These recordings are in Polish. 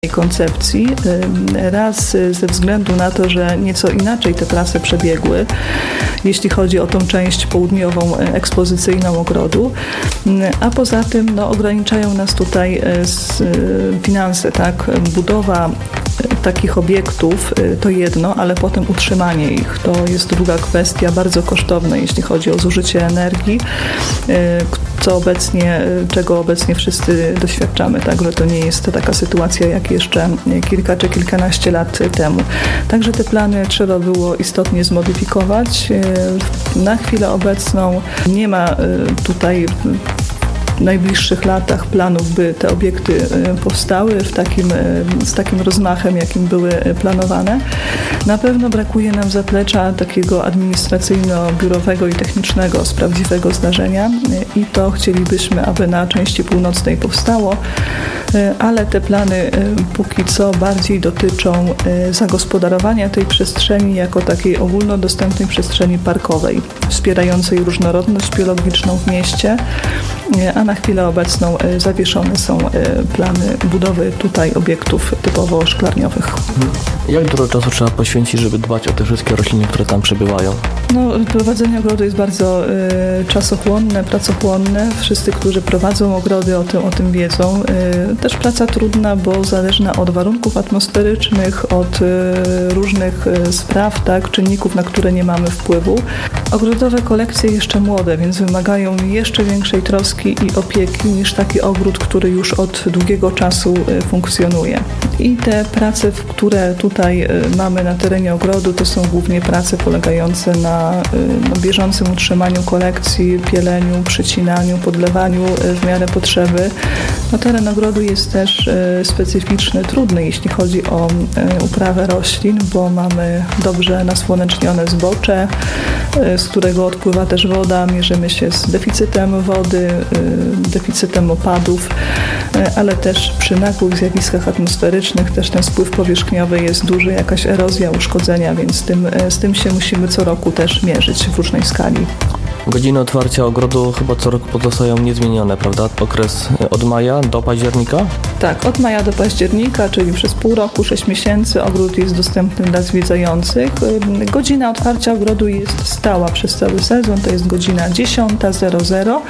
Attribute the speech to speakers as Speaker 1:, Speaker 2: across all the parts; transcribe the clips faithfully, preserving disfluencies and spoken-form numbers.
Speaker 1: koncepcji. Raz ze względu na to, że nieco inaczej te prace przebiegły, jeśli chodzi o tą część południową ekspozycyjną ogrodu, a poza tym no, ograniczają nas tutaj finanse, tak? Budowa takich obiektów to jedno, ale potem utrzymanie ich to jest druga kwestia, bardzo kosztowna, jeśli chodzi o zużycie energii, co obecnie, czego obecnie wszyscy doświadczamy, także to nie jest to taka sytuacja jak jeszcze kilka czy kilkanaście lat temu. Także te plany trzeba było istotnie zmodyfikować. Na chwilę obecną nie ma tutaj w najbliższych latach planów, by te obiekty powstały w takim, z takim rozmachem, jakim były planowane. Na pewno brakuje nam zaplecza takiego administracyjno-biurowego i technicznego z prawdziwego zdarzenia i to chcielibyśmy, aby na części północnej powstało, ale te plany póki co bardziej dotyczą zagospodarowania tej przestrzeni jako takiej ogólnodostępnej przestrzeni parkowej, wspierającej różnorodność biologiczną w mieście, a na chwilę obecną zawieszone są plany budowy tutaj obiektów typowo szklarniowych.
Speaker 2: Jak dużo czasu trzeba poświęcić, żeby dbać o te wszystkie rośliny, które tam przebywają?
Speaker 1: No, prowadzenie ogrodu jest bardzo y, czasochłonne, pracochłonne. Wszyscy, którzy prowadzą ogrody, o tym, o tym wiedzą. Y, też praca trudna, bo zależna od warunków atmosferycznych, od y, różnych y, spraw, tak, czynników, na które nie mamy wpływu. Ogrodowe kolekcje jeszcze młode, więc wymagają jeszcze większej troski i opieki niż taki ogród, który już od długiego czasu y, funkcjonuje. I te prace, które tutaj y, mamy na terenie ogrodu, to są głównie prace polegające na no, bieżącym utrzymaniu kolekcji, pieleniu, przycinaniu, podlewaniu w miarę potrzeby. No, teren ogrodu jest też e, specyficzny, trudny, jeśli chodzi o e, uprawę roślin, bo mamy dobrze nasłonecznione zbocze, e, z którego odpływa też woda. Mierzymy się z deficytem wody, e, deficytem opadów, e, ale też przy nagłych zjawiskach atmosferycznych też ten spływ powierzchniowy jest duży, jakaś erozja, uszkodzenia, więc z tym, e, z tym się musimy co roku też mierzyć w różnej skali.
Speaker 2: Godziny otwarcia ogrodu chyba co roku pozostają niezmienione, prawda? Okres od maja do października?
Speaker 1: Tak, od maja do października, czyli przez pół roku, sześć miesięcy ogród jest dostępny dla zwiedzających. Godzina otwarcia ogrodu jest stała przez cały sezon, to jest godzina dziesiąta zero zero.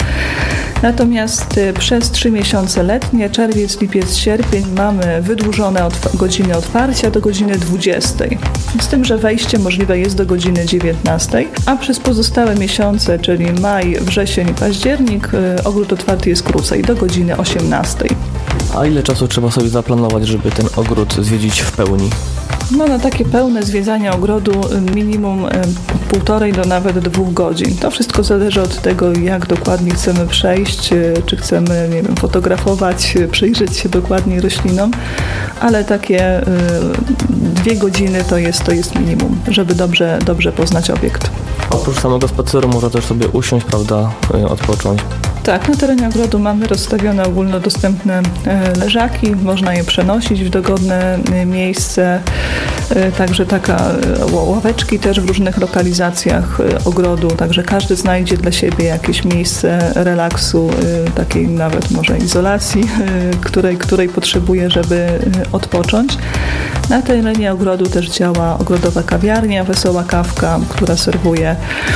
Speaker 1: Natomiast przez trzy miesiące letnie, czerwiec, lipiec, sierpień, mamy wydłużone otw- godziny otwarcia do godziny dwudziestej. Z tym, że wejście możliwe jest do godziny dziewiętnastej, a przez pozostałe miesiące, czyli maj, wrzesień i październik, ogród otwarty jest krócej, do godziny osiemnastej.
Speaker 2: A ile czasu trzeba sobie zaplanować, żeby ten ogród zwiedzić w pełni?
Speaker 1: No na takie pełne zwiedzanie ogrodu minimum półtorej do nawet dwóch godzin. To wszystko zależy od tego, jak dokładnie chcemy przejść, czy chcemy, nie wiem, fotografować, przyjrzeć się dokładnie roślinom, ale takie dwie godziny to jest, to jest minimum, żeby dobrze, dobrze poznać obiekt.
Speaker 2: Oprócz samego spaceru można też sobie usiąść, prawda, odpocząć.
Speaker 1: Tak, na terenie ogrodu mamy rozstawione ogólnodostępne leżaki, można je przenosić w dogodne miejsce, także taka ławeczki też w różnych lokalizacjach ogrodu, także każdy znajdzie dla siebie jakieś miejsce relaksu, takiej nawet może izolacji, której, której potrzebuje, żeby odpocząć. Na terenie ogrodu też działa ogrodowa kawiarnia, Wesoła Kawka, która serwuje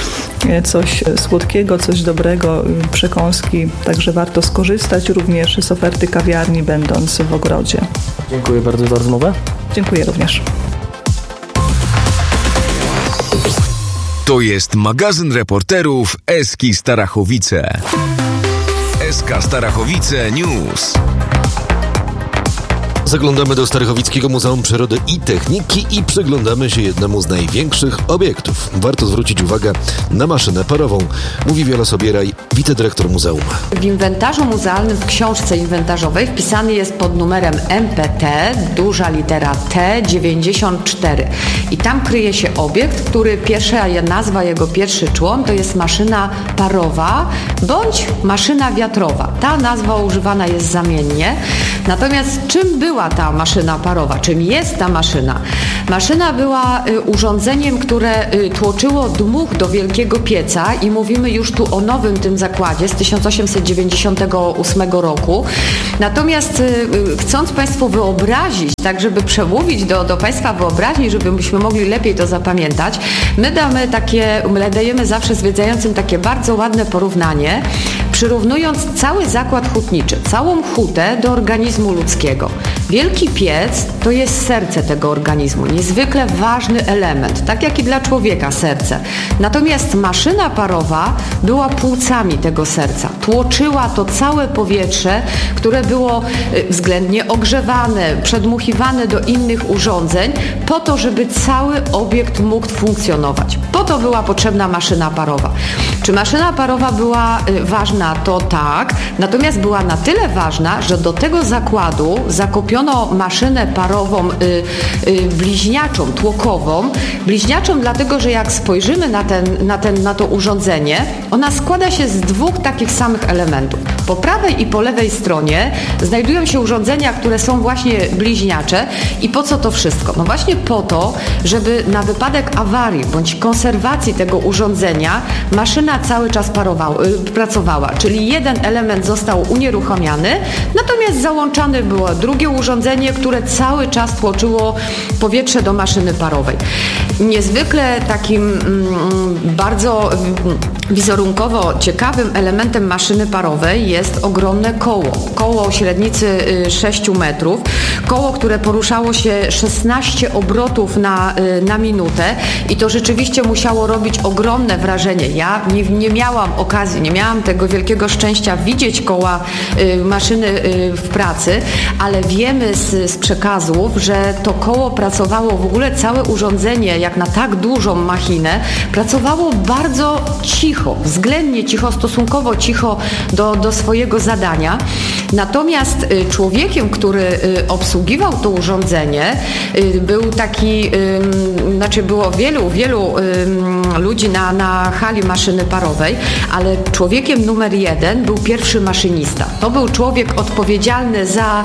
Speaker 1: coś słodkiego, coś dobrego, przekąski, także warto skorzystać również z oferty kawiarni, będąc w ogrodzie.
Speaker 2: Dziękuję bardzo za rozmowę.
Speaker 1: Dziękuję również.
Speaker 3: To jest magazyn reporterów Eski Starachowice. Eska Starachowice News.
Speaker 4: Zaglądamy do Starachowickiego Muzeum Przyrody i Techniki i przyglądamy się jednemu z największych obiektów. Warto zwrócić uwagę na maszynę parową, mówi Wiola Sobieraj, wicedyrektor muzeum.
Speaker 5: W inwentarzu muzealnym w książce inwentarzowej wpisany jest pod numerem M P T, duża litera T dziewięćdziesiąt cztery. I tam kryje się obiekt, który pierwsza nazwa, jego pierwszy człon to jest maszyna parowa bądź maszyna wiatrowa. Ta nazwa używana jest zamiennie. Natomiast czym był była ta maszyna parowa? Czym jest ta maszyna? Maszyna była urządzeniem, które tłoczyło dmuch do wielkiego pieca i mówimy już tu o nowym tym zakładzie z tysiąc osiemset dziewięćdziesiątego ósmego roku. Natomiast chcąc Państwu wyobrazić, tak żeby przemówić do, do Państwa wyobraźni, żebyśmy mogli lepiej to zapamiętać, my damy takie, my dajemy zawsze zwiedzającym takie bardzo ładne porównanie, przyrównując cały zakład hutniczy, całą hutę do organizmu ludzkiego. Wielki piec to jest serce tego organizmu, niezwykle ważny element, tak jak i dla człowieka serce. Natomiast maszyna parowa była płucami tego serca. Tłoczyła to całe powietrze, które było względnie ogrzewane, przedmuchiwane do innych urządzeń, po to, żeby cały obiekt mógł funkcjonować. Po to była potrzebna maszyna parowa. Czy maszyna parowa była ważna? To tak. Natomiast była na tyle ważna, że do tego zakładu zakupiono maszynę parową y, y, bliźniaczą, tłokową. Bliźniaczą dlatego, że jak spojrzymy na, ten, na, ten, na to urządzenie, ona składa się z dwóch takich samych elementów. Po prawej i po lewej stronie znajdują się urządzenia, które są właśnie bliźniacze. I po co to wszystko? No właśnie po to, żeby na wypadek awarii bądź konserwacji tego urządzenia maszyna cały czas parowała, pracowała, czyli jeden element został unieruchomiony, natomiast załączane było drugie urządzenie, które cały czas tłoczyło powietrze do maszyny parowej. Niezwykle takim mm, bardzo wizerunkowo ciekawym elementem maszyny parowej jest ogromne koło. Koło o średnicy sześć metrów. Koło, które poruszało się szesnaście obrotów na, na minutę i to rzeczywiście musiało robić ogromne wrażenie. Ja nie, nie miałam okazji, nie miałam tego wielkiego szczęścia widzieć koła y, maszyny y, w pracy, ale wiemy z, z przekazów, że to koło pracowało, w ogóle całe urządzenie, jak na tak dużą machinę, pracowało bardzo cicho, względnie cicho, stosunkowo cicho do, do swojego zadania. Natomiast y, człowiekiem, który y, obsługiwał to urządzenie, y, był taki, y, znaczy było wielu, wielu y, ludzi na, na hali maszyny parowej, ale człowiekiem numer jeden był pierwszy maszynista. To był człowiek odpowiedzialny za,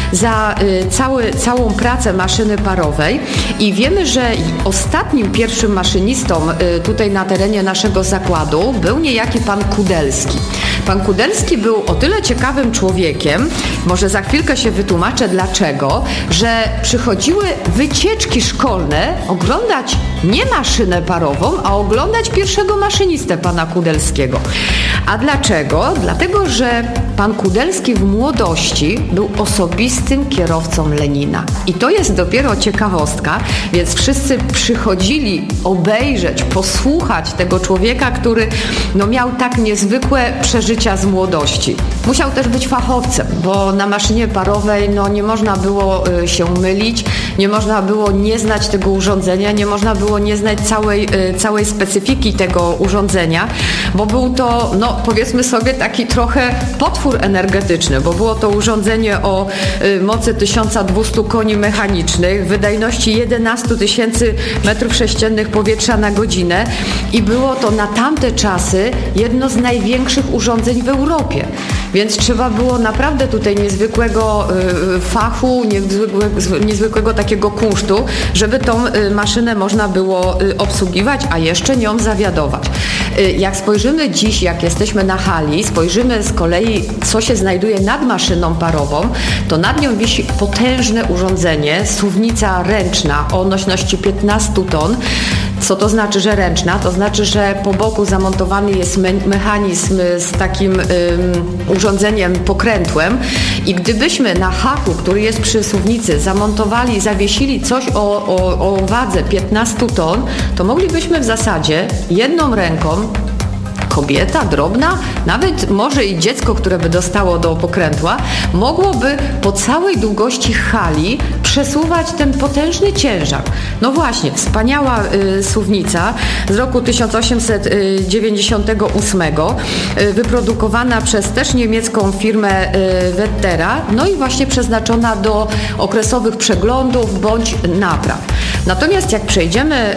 Speaker 5: za y, cały, całą pracę maszyny parowej i wiemy, że ostatnim pierwszym maszynistą y, tutaj na terenie naszego zakładu był niejaki pan Kudelski. Pan Kudelski był o tyle ciekawym człowiekiem, może za chwilkę się wytłumaczę dlaczego, że przychodziły wycieczki szkolne oglądać nie maszynę parową, a oglądać pierwszego maszynistę pana Kudelskiego. A dlaczego? Dlatego, że pan Kudelski w młodości był osobistym kierowcą Lenina. I to jest dopiero ciekawostka, więc wszyscy przychodzili obejrzeć, posłuchać tego człowieka, który no, miał tak niezwykłe przeżycia z młodości. Musiał też być fachowcem, bo na maszynie parowej no, nie można było y, się mylić, nie można było nie znać tego urządzenia, nie można było nie znać całej, y, całej specyfiki tego urządzenia, bo był to, no powiedzmy sobie, taki trochę potwór energetyczny, bo było to urządzenie o y, mocy tysiąc dwieście koni mechanicznych, wydajności jedenaście tysięcy metrów sześciennych powietrza na godzinę i było to na tamte czasy jedno z największych urządzeń w Europie. Więc trzeba było naprawdę tutaj niezwykłego y, fachu, niezwykłego, niezwykłego takiego kunsztu, żeby tą y, maszynę można było y, obsługiwać, a jeszcze nią zawiadować. Y, jak spojrzymy dziś, jak jesteśmy na hali, spojrzymy z kolei, co się znajduje nad maszyną parową, to nad nią wisi potężne urządzenie, suwnica ręczna o nośności piętnaście ton. Co to znaczy, że ręczna? To znaczy, że po boku zamontowany jest me mechanizm z takim ym, urządzeniem pokrętłem i gdybyśmy na haku, który jest przy suwnicy, zamontowali, zawiesili coś o, o, o wadze piętnaście ton, to moglibyśmy w zasadzie jedną ręką, kobieta drobna, nawet może i dziecko, które by dostało do pokrętła, mogłoby po całej długości hali przesuwać ten potężny ciężar. No właśnie, wspaniała y, suwnica z roku tysiąc osiemset dziewięćdziesiątego ósmego, y, wyprodukowana przez też niemiecką firmę y, Wettera, no i właśnie przeznaczona do okresowych przeglądów bądź napraw. Natomiast jak przejdziemy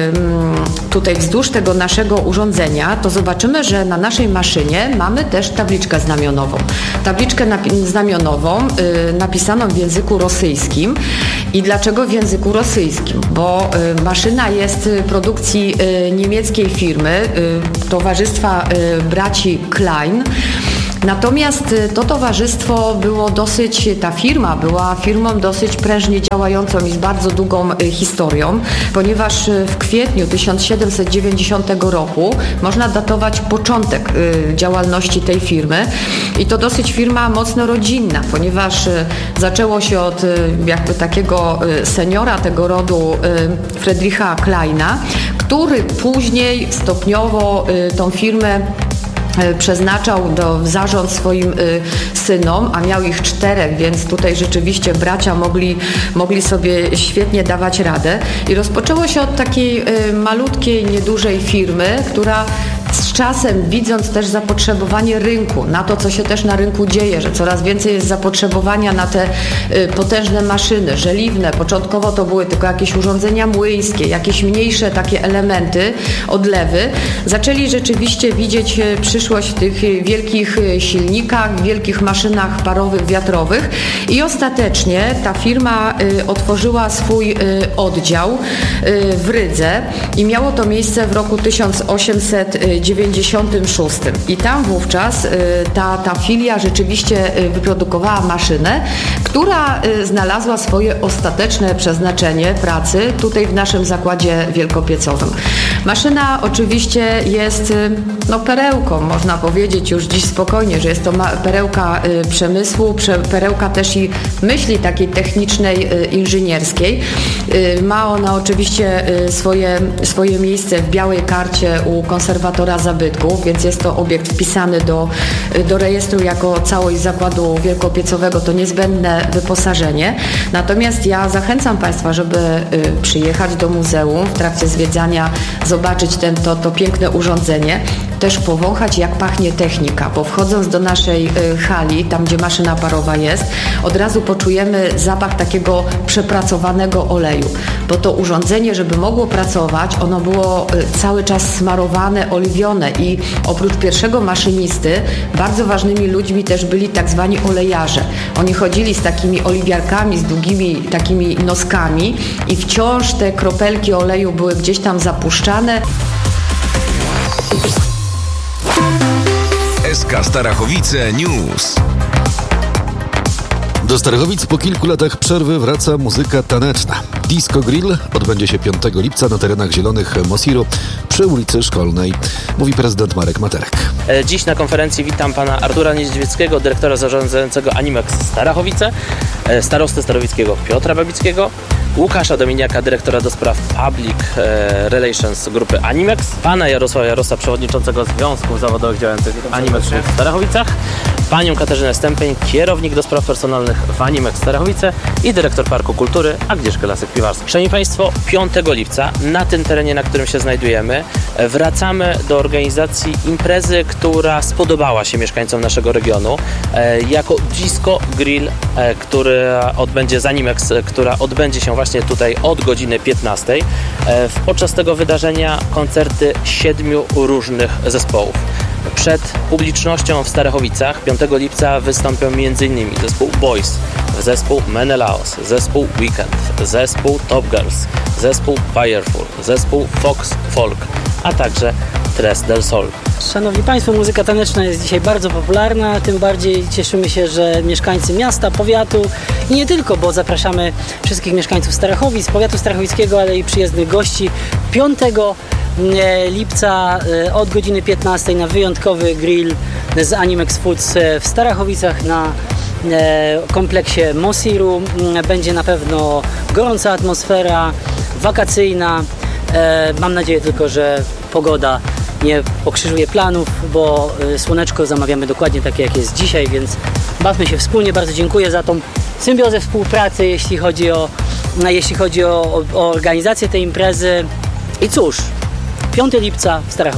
Speaker 5: tutaj wzdłuż tego naszego urządzenia, to zobaczymy, że na naszej maszynie mamy też tabliczkę znamionową. Tabliczkę napi- znamionową napisaną w języku rosyjskim. I dlaczego w języku rosyjskim? Bo maszyna jest produkcji niemieckiej firmy, towarzystwa braci Klein. Natomiast to towarzystwo było dosyć, ta firma była firmą dosyć prężnie działającą i z bardzo długą historią, ponieważ w kwietniu tysiąc siedemset dziewięćdziesiątego roku można datować początek działalności tej firmy i to dosyć firma mocno rodzinna, ponieważ zaczęło się od jakby takiego seniora tego rodu Friedricha Kleina, który później stopniowo tą firmę przeznaczał do, w zarząd swoim y, synom, a miał ich czterech, więc tutaj rzeczywiście bracia mogli, mogli sobie świetnie dawać radę. I rozpoczęło się od takiej y, malutkiej, niedużej firmy, która z czasem, widząc też zapotrzebowanie rynku, na to, co się też na rynku dzieje, że coraz więcej jest zapotrzebowania na te y, potężne maszyny, żeliwne. Początkowo to były tylko jakieś urządzenia młyńskie, jakieś mniejsze takie elementy, odlewy. Zaczęli rzeczywiście widzieć y, przyszłość w tych y, wielkich y, silnikach, wielkich maszynach parowych, wiatrowych i ostatecznie ta firma y, otworzyła swój y, oddział y, w Rydze i miało to miejsce w roku tysiąc osiemset dziewięćdziesiątym szóstym. I tam wówczas y, ta, ta filia rzeczywiście y, wyprodukowała maszynę, która y, znalazła swoje ostateczne przeznaczenie pracy tutaj w naszym zakładzie wielkopiecowym. Maszyna oczywiście jest y, no, perełką, można powiedzieć już dziś spokojnie, że jest to ma- perełka y, przemysłu, prze- perełka też i myśli takiej technicznej, y, inżynierskiej. Y, ma ona oczywiście y, swoje, swoje miejsce w białej karcie u konserwatora zabytków, więc jest to obiekt wpisany do, do rejestru jako całość zakładu wielkopiecowego, to niezbędne wyposażenie. Natomiast ja zachęcam Państwa, żeby y, przyjechać do muzeum w trakcie zwiedzania, zobaczyć ten, to, to piękne urządzenie, też powąchać, jak pachnie technika, bo wchodząc do naszej y, hali, tam gdzie maszyna parowa jest, od razu poczujemy zapach takiego przepracowanego oleju, bo to urządzenie, żeby mogło pracować, ono było y, cały czas smarowane, oliwione i oprócz pierwszego maszynisty bardzo ważnymi ludźmi też byli tak zwani olejarze. Oni chodzili z takimi oliwiarkami, z długimi takimi noskami i wciąż te kropelki oleju były gdzieś tam zapuszczane.
Speaker 3: S K Starachowice News.
Speaker 4: Do Starachowic po kilku latach przerwy wraca muzyka taneczna. Disco Grill odbędzie się piątego lipca na terenach zielonych Mosiru przy ulicy Szkolnej, mówi prezydent Marek Materek.
Speaker 6: Dziś na konferencji witam pana Artura Niedźwieckiego, dyrektora zarządzającego Animex Starachowice, starostę starowickiego Piotra Babickiego, Łukasza Dominiaka, dyrektora do spraw Public Relations grupy Animex, pana Jarosława Jarosa, przewodniczącego Związków Zawodowych działających w Animex w Starachowicach, panią Katarzynę Stępień, kierownik do spraw personalnych w Animex Starachowice i dyrektor Parku Kultury Agnieszkę Lasek-Piwarska. Szanowni Państwo, piątego lipca na tym terenie, na którym się znajdujemy, wracamy do organizacji imprezy, która spodobała się mieszkańcom naszego regionu, jako Disco Grill, która odbędzie z Animex, która odbędzie się właśnie tutaj od godziny piętnastej. Podczas tego wydarzenia koncerty siedmiu różnych zespołów. Przed publicznością w Starachowicach piątego lipca wystąpią m.in. zespół Boys, zespół Menelaos, zespół Weekend, zespół Top Girls, zespół Fireful, zespół Fox Folk, a także Tres del Sol.
Speaker 7: Szanowni Państwo, muzyka taneczna jest dzisiaj bardzo popularna, tym bardziej cieszymy się, że mieszkańcy miasta, powiatu i nie tylko, bo zapraszamy wszystkich mieszkańców Starachowic, powiatu starachowickiego, ale i przyjezdnych gości piątego lipca od godziny piętnastej na wyjątkowy grill z Animex Foods w Starachowicach na kompleksie Mosiru. Będzie na pewno gorąca atmosfera, wakacyjna. Mam nadzieję tylko, że pogoda nie pokrzyżuje planów, bo słoneczko zamawiamy dokładnie takie, jak jest dzisiaj, więc bawmy się wspólnie. Bardzo dziękuję za tą symbiozę współpracy, jeśli chodzi o, jeśli chodzi o, o organizację tej imprezy. I cóż, piątego lipca w Starachowicach.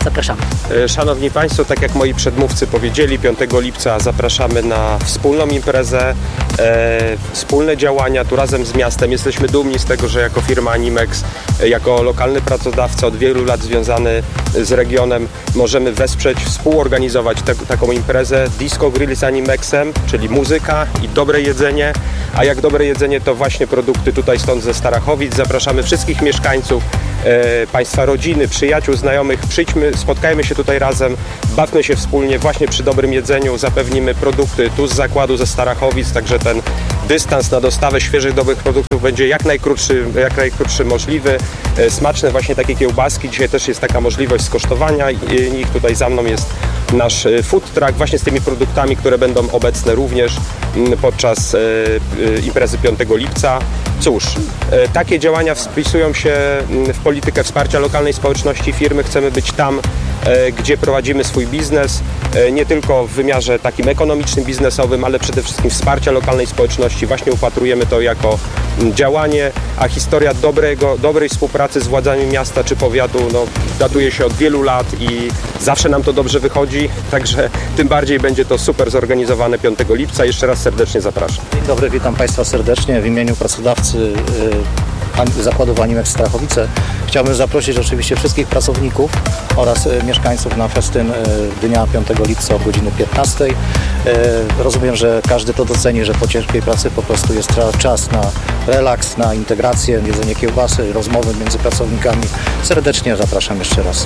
Speaker 7: Zapraszamy.
Speaker 8: Szanowni Państwo, tak jak moi przedmówcy powiedzieli, piątego lipca zapraszamy na wspólną imprezę, e, wspólne działania tu razem z miastem. Jesteśmy dumni z tego, że jako firma Animex, e, jako lokalny pracodawca od wielu lat związany z regionem możemy wesprzeć, współorganizować te, taką imprezę Disco Grill z Animexem, czyli muzyka i dobre jedzenie, a jak dobre jedzenie to właśnie produkty tutaj stąd ze Starachowic. Zapraszamy wszystkich mieszkańców, e, Państwa rodziny, przyjaciół, znajomych. Przyjdźmy, spotkajmy się tutaj razem, bawmy się wspólnie właśnie przy dobrym jedzeniu, zapewnimy produkty tu z zakładu ze Starachowic, także ten dystans na dostawę świeżych, dobrych produktów będzie jak najkrótszy, jak najkrótszy możliwy. E, smaczne właśnie takie kiełbaski. Dzisiaj też jest taka możliwość skosztowania ich. Tutaj za mną jest nasz food truck właśnie z tymi produktami, które będą obecne również podczas e, e, imprezy piątego lipca. Cóż, e, takie działania wpisują się w politykę wsparcia lokalnej społeczności firmy. Chcemy być tam, e, gdzie prowadzimy swój biznes, e, nie tylko w wymiarze takim ekonomicznym, biznesowym, ale przede wszystkim wsparcia lokalnej społeczności. Właśnie upatrujemy to jako działanie, a historia dobrego, dobrej współpracy z władzami miasta czy powiatu no, datuje się od wielu lat i zawsze nam to dobrze wychodzi, także tym bardziej będzie to super zorganizowane piątego lipca. Jeszcze raz serdecznie zapraszam.
Speaker 9: Dzień dobry, witam Państwa serdecznie w imieniu pracodawcy y, zakładu Animex Starachowice. Chciałbym zaprosić oczywiście wszystkich pracowników oraz y, mieszkańców na festyn y, dnia piątego lipca od godziny piętnastej. Y, rozumiem, że każdy to doceni, że po ciężkiej pracy po prostu jest czas na relaks, na integrację, jedzenie kiełbasy, rozmowy między pracownikami. Serdecznie zapraszam jeszcze raz.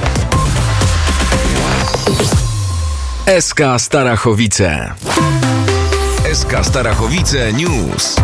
Speaker 3: S K Starachowice. S K Starachowice News.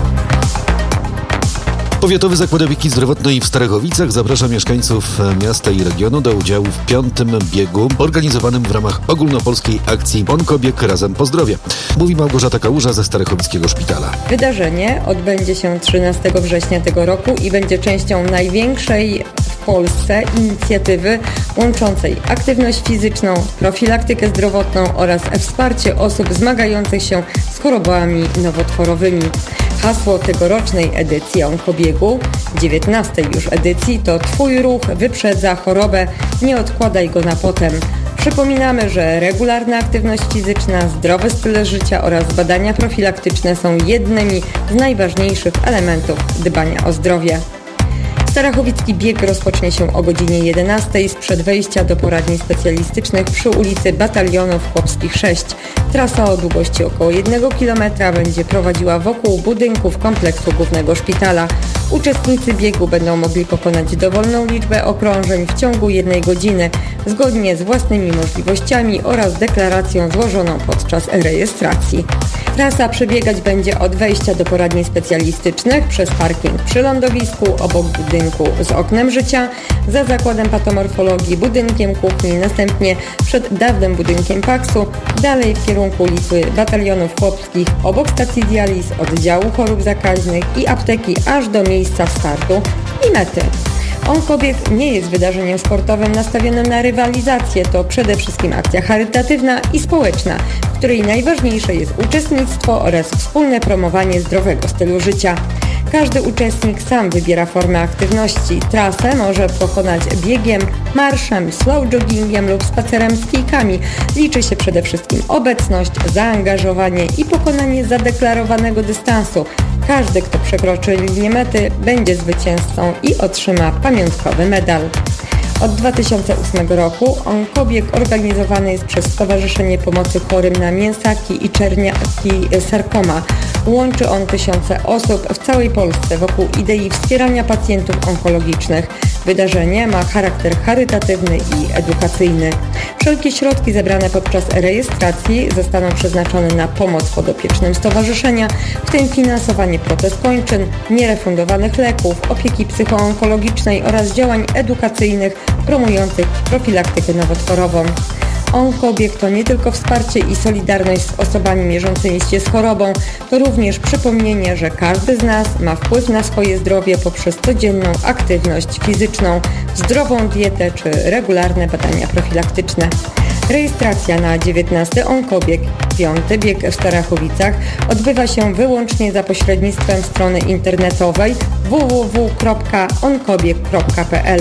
Speaker 4: Powiatowy Zakład Opieki Zdrowotnej w Starachowicach zaprasza mieszkańców miasta i regionu do udziału w piątym biegu organizowanym w ramach ogólnopolskiej akcji Onkobieg Razem po Zdrowie. Mówi Małgorzata Kałuża ze Starachowickiego Szpitala.
Speaker 10: Wydarzenie odbędzie się trzynastego września tego roku i będzie częścią największej w Polsce inicjatywy łączącej aktywność fizyczną, profilaktykę zdrowotną oraz wsparcie osób zmagających się z chorobami nowotworowymi. Hasło tegorocznej edycji Onkobiegu, dziewiętnastej już edycji, to Twój ruch wyprzedza chorobę, nie odkładaj go na potem. Przypominamy, że regularna aktywność fizyczna, zdrowy styl życia oraz badania profilaktyczne są jednymi z najważniejszych elementów dbania o zdrowie. Starachowicki bieg rozpocznie się o godzinie jedenastej sprzed wejścia do poradni specjalistycznych przy ulicy Batalionów Chłopskich sześć. Trasa o długości około jednego kilometra będzie prowadziła wokół budynków kompleksu głównego szpitala. Uczestnicy biegu będą mogli pokonać dowolną liczbę okrążeń w ciągu jednej godziny, zgodnie z własnymi możliwościami oraz deklaracją złożoną podczas rejestracji. Trasa przebiegać będzie od wejścia do poradni specjalistycznych przez parking przy lądowisku, obok budynku z oknem życia, za zakładem patomorfologii, budynkiem kuchni, następnie przed dawnym budynkiem paksu, dalej w kierunku ulicy Batalionów Chłopskich, obok stacji dializ, oddziału chorób zakaźnych i apteki aż do miejsca startu i mety. Onkobieg nie jest wydarzeniem sportowym nastawionym na rywalizację, to przede wszystkim akcja charytatywna i społeczna, w której najważniejsze jest uczestnictwo oraz wspólne promowanie zdrowego stylu życia. Każdy uczestnik sam wybiera formę aktywności. Trasę może pokonać biegiem, marszem, slow joggingiem lub spacerem z kijkami. Liczy się przede wszystkim obecność, zaangażowanie i pokonanie zadeklarowanego dystansu. Każdy, kto przekroczy linię mety, będzie zwycięzcą i otrzyma pamiątkowy medal. Od dwa tysiące ósmego roku Onkobieg organizowany jest przez Stowarzyszenie Pomocy Chorym na Mięsaki i Czerniaki Sarkoma. Łączy on tysiące osób w całej Polsce wokół idei wspierania pacjentów onkologicznych. Wydarzenie ma charakter charytatywny i edukacyjny. Wszelkie środki zebrane podczas rejestracji zostaną przeznaczone na pomoc podopiecznym stowarzyszenia, w tym finansowanie protez kończyn, nierefundowanych leków, opieki psychoonkologicznej oraz działań edukacyjnych promujących profilaktykę nowotworową. Onkobieg to nie tylko wsparcie i solidarność z osobami mierzącymi się z chorobą, to również przypomnienie, że każdy z nas ma wpływ na swoje zdrowie poprzez codzienną aktywność fizyczną, zdrową dietę czy regularne badania profilaktyczne. Rejestracja na dziewiętnasty Onkobieg, piąty bieg w Starachowicach, odbywa się wyłącznie za pośrednictwem strony internetowej w w w kropka onkobieg kropka p l.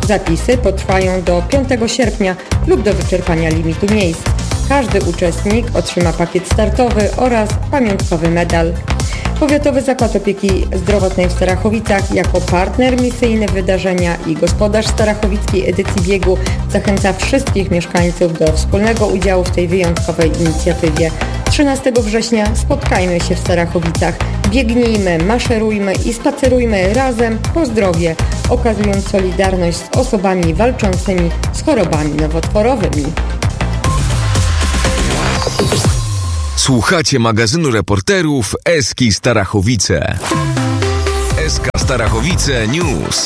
Speaker 10: Zapisy potrwają do piątego sierpnia lub do wyczerpania limitu miejsc. Każdy uczestnik otrzyma pakiet startowy oraz pamiątkowy medal. Powiatowy Zakład Opieki Zdrowotnej w Starachowicach jako partner misyjny wydarzenia i gospodarz starachowickiej edycji biegu zachęca wszystkich mieszkańców do wspólnego udziału w tej wyjątkowej inicjatywie. trzynastego września spotkajmy się w Starachowicach. Biegnijmy, maszerujmy i spacerujmy razem po zdrowie, okazując solidarność z osobami walczącymi z chorobami nowotworowymi.
Speaker 3: Słuchacie magazynu reporterów Eski Starachowice. Eska Starachowice News.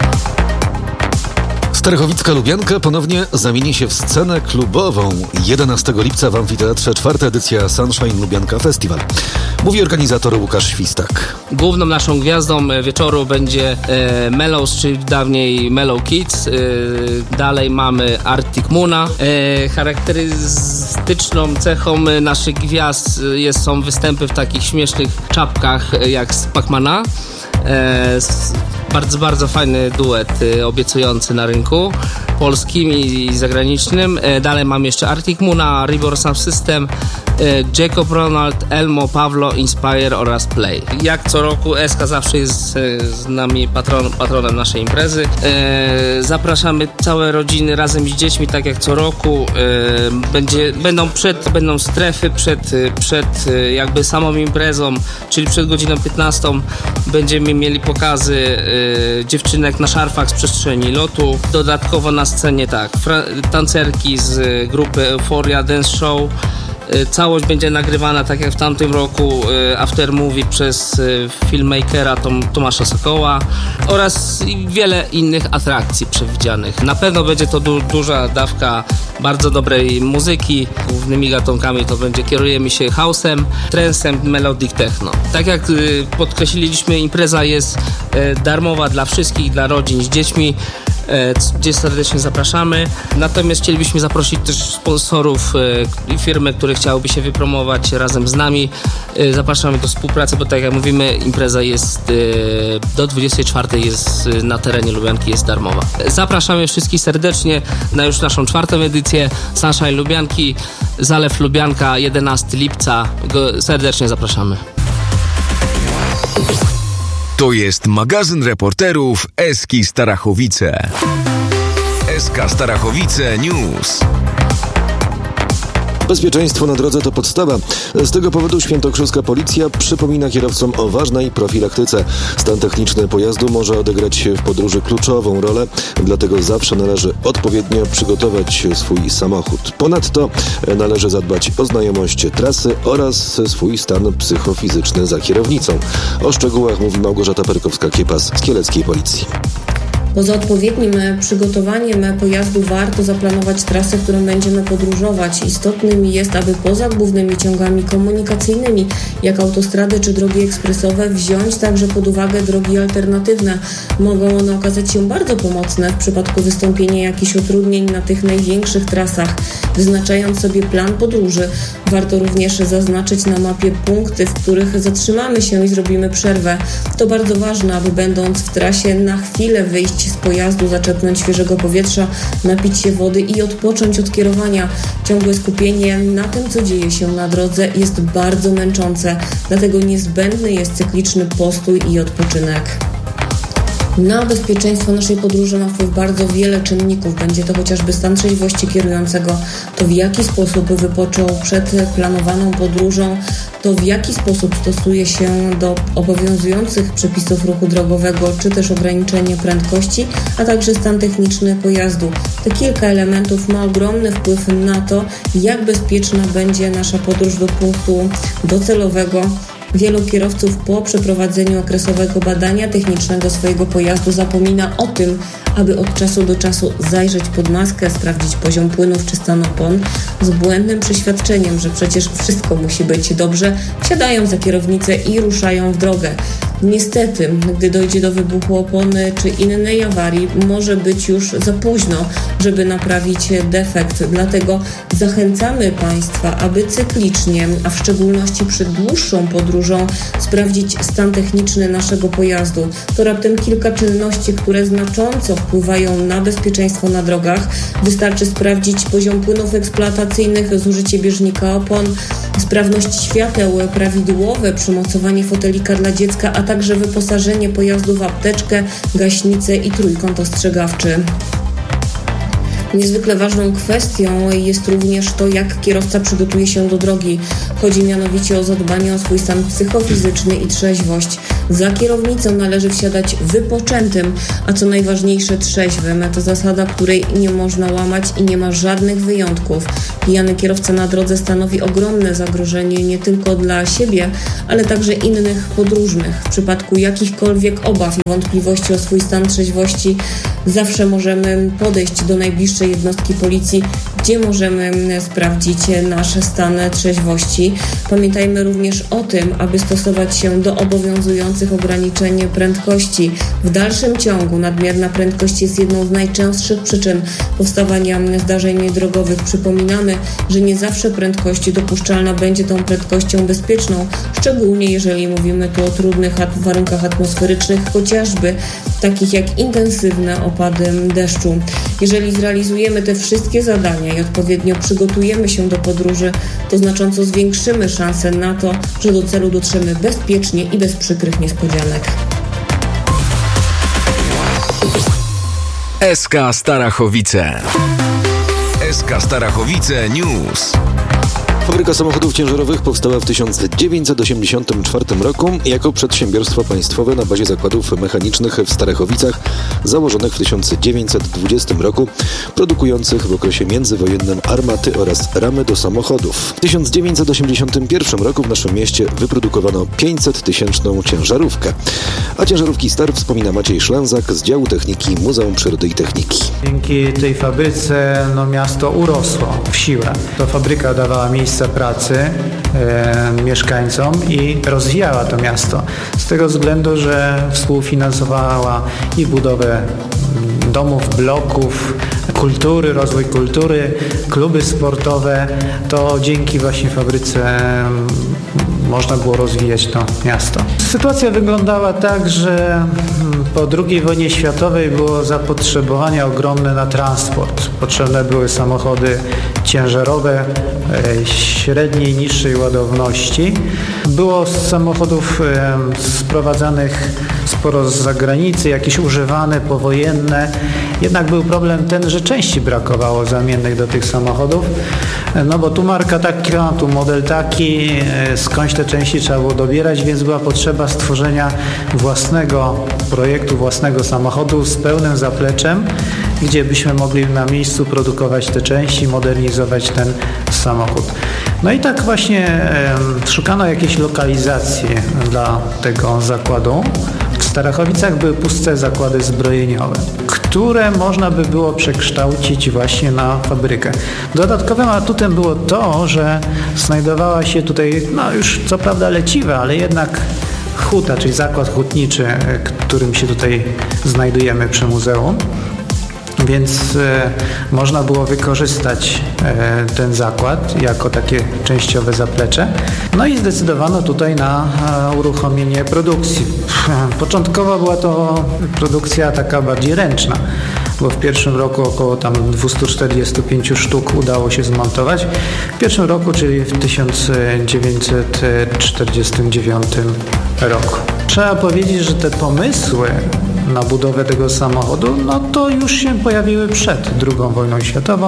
Speaker 4: Starachowicka Lubianka ponownie zamieni się w scenę klubową. jedenastego lipca w amfiteatrze czwarta edycja Sunshine Lubianka Festival. Mówi organizator Łukasz Świstak.
Speaker 11: Główną naszą gwiazdą wieczoru będzie e, Mellows, czyli dawniej Mellow Kids. E, dalej mamy Arctic Moona. E, charakterystyczną cechą naszych gwiazd jest, są występy w takich śmiesznych czapkach jak z Pacmana. E, bardzo, bardzo fajny duet e, obiecujący na rynku polskim i, i zagranicznym. E, dalej mam jeszcze Arctic Moona, Ribor Sound System, e, Jacob Ronald, Elmo, Pawlo, Inspire oraz Play. Jak co roku Eska zawsze jest e, z nami patron, patronem naszej imprezy. E, zapraszamy całe rodziny razem z dziećmi, tak jak co roku. E, będzie, będą, przed, będą strefy przed, przed jakby samą imprezą, czyli przed godziną piętnastą będziemy mieli pokazy y, dziewczynek na szarfach z przestrzeni lotu. Dodatkowo na scenie tak, fra- tancerki z y, grupy Euphoria Dance Show. Y, całość będzie nagrywana tak jak w tamtym roku y, after movie przez y, filmmakera Tom, Tomasza Sokoła oraz wiele innych atrakcji przewidzianych. Na pewno będzie to du- duża dawka bardzo dobrej muzyki. Głównymi gatunkami to będzie kierujemy się house'em, trance'em, melodic techno. Tak jak y, podkreśliliśmy, impreza jest y, darmowa dla wszystkich, dla rodzin z dziećmi, y, gdzie serdecznie zapraszamy. Natomiast chcielibyśmy zaprosić też sponsorów i y, firmy, które chciałyby się wypromować razem z nami. Y, zapraszamy do współpracy, bo tak jak mówimy, impreza jest y, do dwudziestej czwartej jest y, na terenie Lubianki, jest darmowa. Zapraszamy wszystkich serdecznie na już naszą czwartą edycję Sunshine Lubianki, Zalew Lubianka, jedenastego lipca. Go serdecznie zapraszamy.
Speaker 3: To jest magazyn reporterów Eski Starachowice. Eska Starachowice News.
Speaker 4: Bezpieczeństwo na drodze to podstawa. Z tego powodu świętokrzyska policja przypomina kierowcom o ważnej profilaktyce. Stan techniczny pojazdu może odegrać w podróży kluczową rolę, dlatego zawsze należy odpowiednio przygotować swój samochód. Ponadto należy zadbać o znajomość trasy oraz swój stan psychofizyczny za kierownicą. O szczegółach mówi Małgorzata Perkowska-Kiepas z Kieleckiej Policji.
Speaker 12: Poza odpowiednim przygotowaniem pojazdu warto zaplanować trasę, którą będziemy podróżować. Istotnym jest, aby poza głównymi ciągami komunikacyjnymi, jak autostrady czy drogi ekspresowe, wziąć także pod uwagę drogi alternatywne. Mogą one okazać się bardzo pomocne w przypadku wystąpienia jakichś utrudnień na tych największych trasach. Wyznaczając sobie plan podróży, warto również zaznaczyć na mapie punkty, w których zatrzymamy się i zrobimy przerwę. To bardzo ważne, aby będąc w trasie na chwilę wyjść z pojazdu, zaczerpnąć świeżego powietrza, napić się wody i odpocząć od kierowania. Ciągłe skupienie na tym, co dzieje się na drodze, jest bardzo męczące, dlatego niezbędny jest cykliczny postój i odpoczynek. Na bezpieczeństwo naszej podróży ma wpływ bardzo wiele czynników. Będzie to chociażby stan trzeźwości kierującego, to w jaki sposób wypoczął przed planowaną podróżą, to w jaki sposób stosuje się do obowiązujących przepisów ruchu drogowego, czy też ograniczenie prędkości, a także stan techniczny pojazdu. Te kilka elementów ma ogromny wpływ na to, jak bezpieczna będzie nasza podróż do punktu docelowego. Wielu kierowców po przeprowadzeniu okresowego badania technicznego swojego pojazdu zapomina o tym, aby od czasu do czasu zajrzeć pod maskę, sprawdzić poziom płynów czy stan opon. Z błędnym przeświadczeniem, że przecież wszystko musi być dobrze, wsiadają za kierownicę i ruszają w drogę. Niestety, gdy dojdzie do wybuchu opony czy innej awarii, może być już za późno, żeby naprawić defekt. Dlatego zachęcamy Państwa, aby cyklicznie, a w szczególności przed dłuższą podróżą, sprawdzić stan techniczny naszego pojazdu. To raptem kilka czynności, które znacząco wpływają na bezpieczeństwo na drogach. Wystarczy sprawdzić poziom płynów eksploatacyjnych, zużycie bieżnika opon, sprawność świateł, prawidłowe przymocowanie fotelika dla dziecka, a także wyposażenie pojazdu w apteczkę, gaśnicę i trójkąt ostrzegawczy. Niezwykle ważną kwestią jest również to, jak kierowca przygotuje się do drogi. Chodzi mianowicie o zadbanie o swój stan psychofizyczny i trzeźwość. Za kierownicą należy wsiadać wypoczętym, a co najważniejsze trzeźwym. To zasada, której nie można łamać i nie ma żadnych wyjątków. Pijany kierowca na drodze stanowi ogromne zagrożenie nie tylko dla siebie, ale także innych podróżnych. W przypadku jakichkolwiek obaw i wątpliwości o swój stan trzeźwości zawsze możemy podejść do najbliższej jednostki policji, gdzie możemy sprawdzić nasz stan trzeźwości. Pamiętajmy również o tym, aby stosować się do obowiązujących ograniczeń prędkości. W dalszym ciągu nadmierna prędkość jest jedną z najczęstszych przyczyn powstawania zdarzeń drogowych. Przypominamy, że nie zawsze prędkość dopuszczalna będzie tą prędkością bezpieczną, szczególnie jeżeli mówimy tu o trudnych warunkach atmosferycznych, chociażby takich jak intensywne opady deszczu. Jeżeli zrealizujemy te wszystkie zadania i odpowiednio przygotujemy się do podróży, to znacząco zwiększymy szanse na to, że do celu dotrzemy bezpiecznie i bez przykrych niespodzianek.
Speaker 3: S K Starachowice. S K Starachowice News.
Speaker 4: Fabryka samochodów ciężarowych powstała w tysiąc dziewięćset osiemdziesiątym czwartym roku jako przedsiębiorstwo państwowe na bazie zakładów mechanicznych w Starachowicach, założonych w tysiąc dziewięćset dwudziestym roku, produkujących w okresie międzywojennym armaty oraz ramy do samochodów. W tysiąc dziewięćset osiemdziesiątym pierwszym roku w naszym mieście wyprodukowano pięćsettysięczną ciężarówkę. A ciężarówki Star wspomina Maciej Szlanzak z działu techniki Muzeum Przyrody i Techniki.
Speaker 13: Dzięki tej fabryce no, miasto urosło w siłę. To fabryka dawała miejsce pracy e, mieszkańcom i rozwijała to miasto. Z tego względu, że współfinansowała i budowę domów, bloków, kultury, rozwój kultury, kluby sportowe. To dzięki właśnie fabryce można było rozwijać to miasto. Sytuacja wyglądała tak, że po drugiej wojnie światowej było zapotrzebowanie ogromne na transport. Potrzebne były samochody ciężarowe średniej i niższej ładowności. Było z samochodów sprowadzanych sporo z zagranicy, jakieś używane, powojenne. Jednak był problem ten, że części brakowało zamiennych do tych samochodów. No bo tu marka taka, tu model taki, skądś te części trzeba było dobierać, więc była potrzeba stworzenia własnego projektu, własnego samochodu z pełnym zapleczem, gdzie byśmy mogli na miejscu produkować te części, modernizować ten samochód. No i tak właśnie e, szukano jakiejś lokalizacji dla tego zakładu. W Starachowicach były puste zakłady zbrojeniowe, które można by było przekształcić właśnie na fabrykę. Dodatkowym atutem było to, że znajdowała się tutaj, no już co prawda leciwe, ale jednak huta, czyli zakład hutniczy, którym się tutaj znajdujemy przy muzeum. Więc e, można było wykorzystać e, ten zakład jako takie częściowe zaplecze. No i zdecydowano tutaj na e, uruchomienie produkcji. Początkowo była to produkcja taka bardziej ręczna, bo w pierwszym roku około tam dwieście czterdzieści pięć sztuk udało się zmontować. W pierwszym roku, czyli w tysiąc dziewięćset czterdziestym dziewiątym roku. Trzeba powiedzieć, że te pomysły na budowę tego samochodu, no to już się pojawiły przed drugą wojną światową.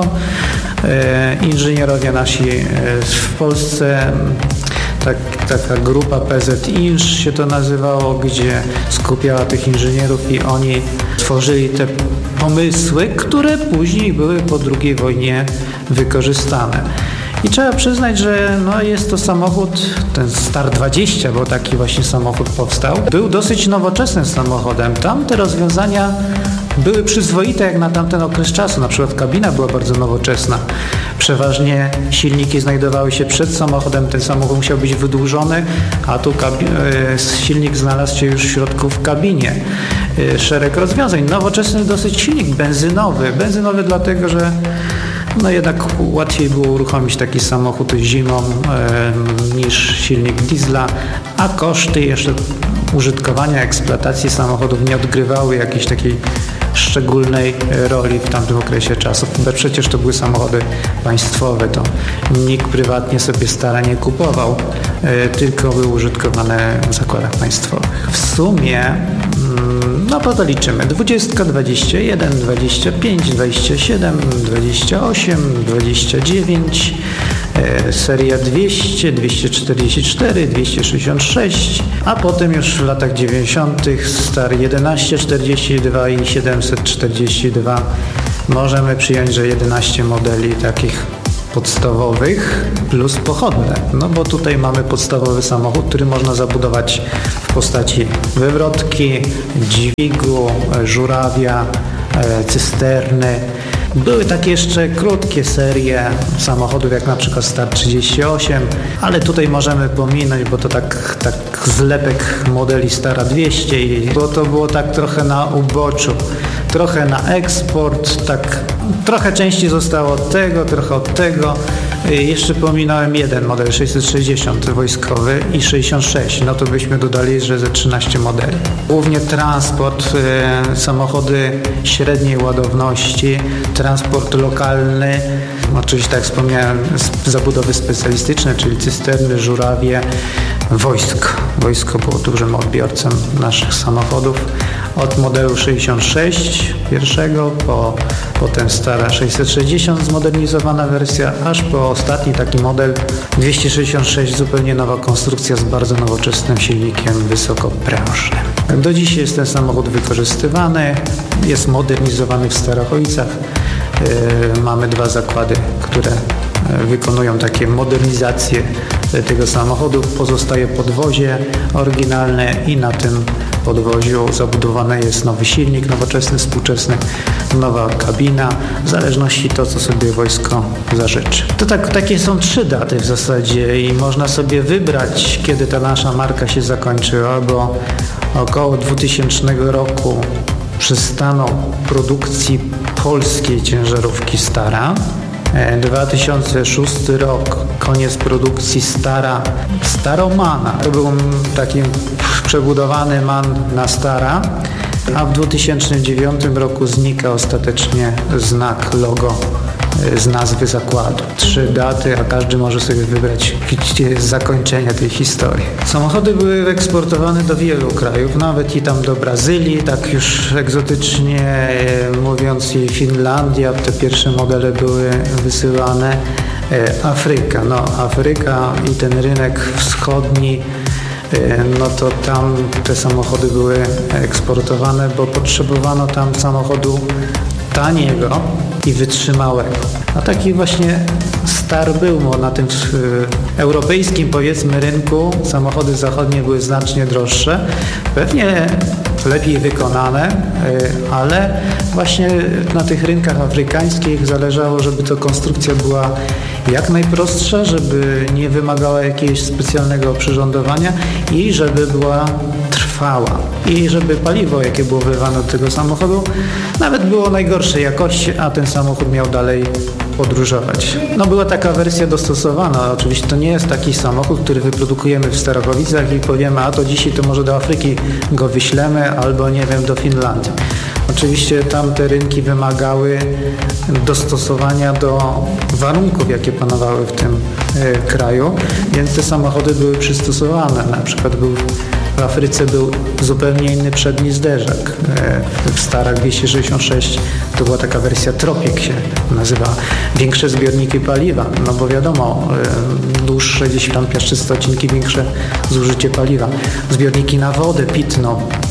Speaker 13: E, inżynierowie nasi e, w Polsce, tak, taka grupa P Z Inż się to nazywało, gdzie skupiała tych inżynierów i oni tworzyli te pomysły, które później były po drugiej wojnie wykorzystane. I trzeba przyznać, że no jest to samochód, ten Star dwadzieścia, bo taki właśnie samochód powstał, był dosyć nowoczesnym samochodem. Tam te rozwiązania były przyzwoite jak na tamten okres czasu. Na przykład kabina była bardzo nowoczesna. Przeważnie silniki znajdowały się przed samochodem, ten samochód musiał być wydłużony, a tu kabi- silnik znalazł się już w środku w kabinie. Szereg rozwiązań. Nowoczesny dosyć silnik benzynowy. Benzynowy dlatego, że no jednak łatwiej było uruchomić taki samochód zimą e, niż silnik diesla, a koszty jeszcze użytkowania, eksploatacji samochodów nie odgrywały jakiejś takiej szczególnej roli w tamtym okresie czasu. Bo przecież to były samochody państwowe, to nikt prywatnie sobie stara nie kupował, e, tylko były użytkowane w zakładach państwowych. W sumie mm, no bo to liczymy. dwadzieścia, dwadzieścia jeden, dwadzieścia pięć, dwadzieścia siedem, dwadzieścia osiem, dwadzieścia dziewięć, e, seria dwieście, dwieście czterdzieści cztery, dwieście sześćdziesiąt sześć, a potem już w latach dziewięćdziesiątych star jedenaście czterdzieści dwa i siedemset czterdzieści dwa. Możemy przyjąć, że jedenaście modeli takich podstawowych plus pochodne. No bo tutaj mamy podstawowy samochód, który można zabudować w postaci wywrotki, dźwigu, żurawia, cysterny. Były takie jeszcze krótkie serie samochodów, jak na przykład Star trzydzieści osiem, ale tutaj możemy pominąć, bo to tak, tak zlepek modeli Stara dwieście, i bo to było tak trochę na uboczu, trochę na eksport, tak trochę części zostało od tego, trochę od tego. Jeszcze pominąłem jeden model sześćset sześćdziesiąt wojskowy i sześćdziesiąt sześć, no to byśmy dodali, że ze trzynaście modeli. Głównie transport, y, samochody średniej ładowności, transport lokalny, oczywiście tak jak wspomniałem, zabudowy specjalistyczne, czyli cysterny, żurawie, wojsko. Wojsko było dużym odbiorcą naszych samochodów. Od modelu sześćdziesiąt sześć pierwszego, po potem stara sześćset sześćdziesiąt zmodernizowana wersja, aż po ostatni taki model dwieście sześćdziesiąt sześć, zupełnie nowa konstrukcja z bardzo nowoczesnym silnikiem wysokoprężnym. Do dziś jest ten samochód wykorzystywany, jest modernizowany w Starachowicach. Yy, mamy dwa zakłady, które wykonują takie modernizacje tego samochodu. Pozostaje podwozie oryginalne i na tym podwoziu zabudowany jest nowy silnik, nowoczesny, współczesny, nowa kabina, w zależności to, co sobie wojsko zażyczy. To tak, takie są trzy daty w zasadzie i można sobie wybrać, kiedy ta nasza marka się zakończyła, bo około dwutysięcznego roku przystano produkcji polskiej ciężarówki Stara. dwa tysiące szósty rok, koniec produkcji Stara, Staromana. To był taki przebudowany MAN na Stara, a w dwa tysiące dziewiątym roku znika ostatecznie znak, logo z nazwy zakładu. Trzy daty, a każdy może sobie wybrać, gdzie jest zakończenie tej historii. Samochody były eksportowane do wielu krajów, nawet i tam do Brazylii, tak już egzotycznie mówiąc, i Finlandia, te pierwsze modele były wysyłane. Afryka, no Afryka i ten rynek wschodni, no to tam te samochody były eksportowane, bo potrzebowano tam samochodu taniego i wytrzymałego. A taki właśnie Star był, bo na tym y, europejskim, powiedzmy, rynku samochody zachodnie były znacznie droższe, pewnie lepiej wykonane, y, ale właśnie na tych rynkach afrykańskich zależało, żeby to konstrukcja była jak najprostsza, żeby nie wymagała jakiegoś specjalnego oprzyrządowania i żeby była trwała. I żeby paliwo, jakie było wlewane do tego samochodu, nawet było najgorszej jakości, a ten samochód miał dalej podróżować. No była taka wersja dostosowana. Oczywiście to nie jest taki samochód, który wyprodukujemy w Starachowicach i powiemy, a to dzisiaj to może do Afryki go wyślemy, albo nie wiem, do Finlandii. Oczywiście tamte rynki wymagały dostosowania do warunków, jakie panowały w tym y, kraju, więc te samochody były przystosowane. Na przykład był, w Afryce był zupełnie inny przedni zderzak. Y, w Starach dwieście sześćdziesiąt sześć to była taka wersja Tropic, się nazywa. Większe zbiorniki paliwa, no bo wiadomo, y, dłuższe, gdzieś tam piaszczyste odcinki, większe zużycie paliwa. Zbiorniki na wodę pitną,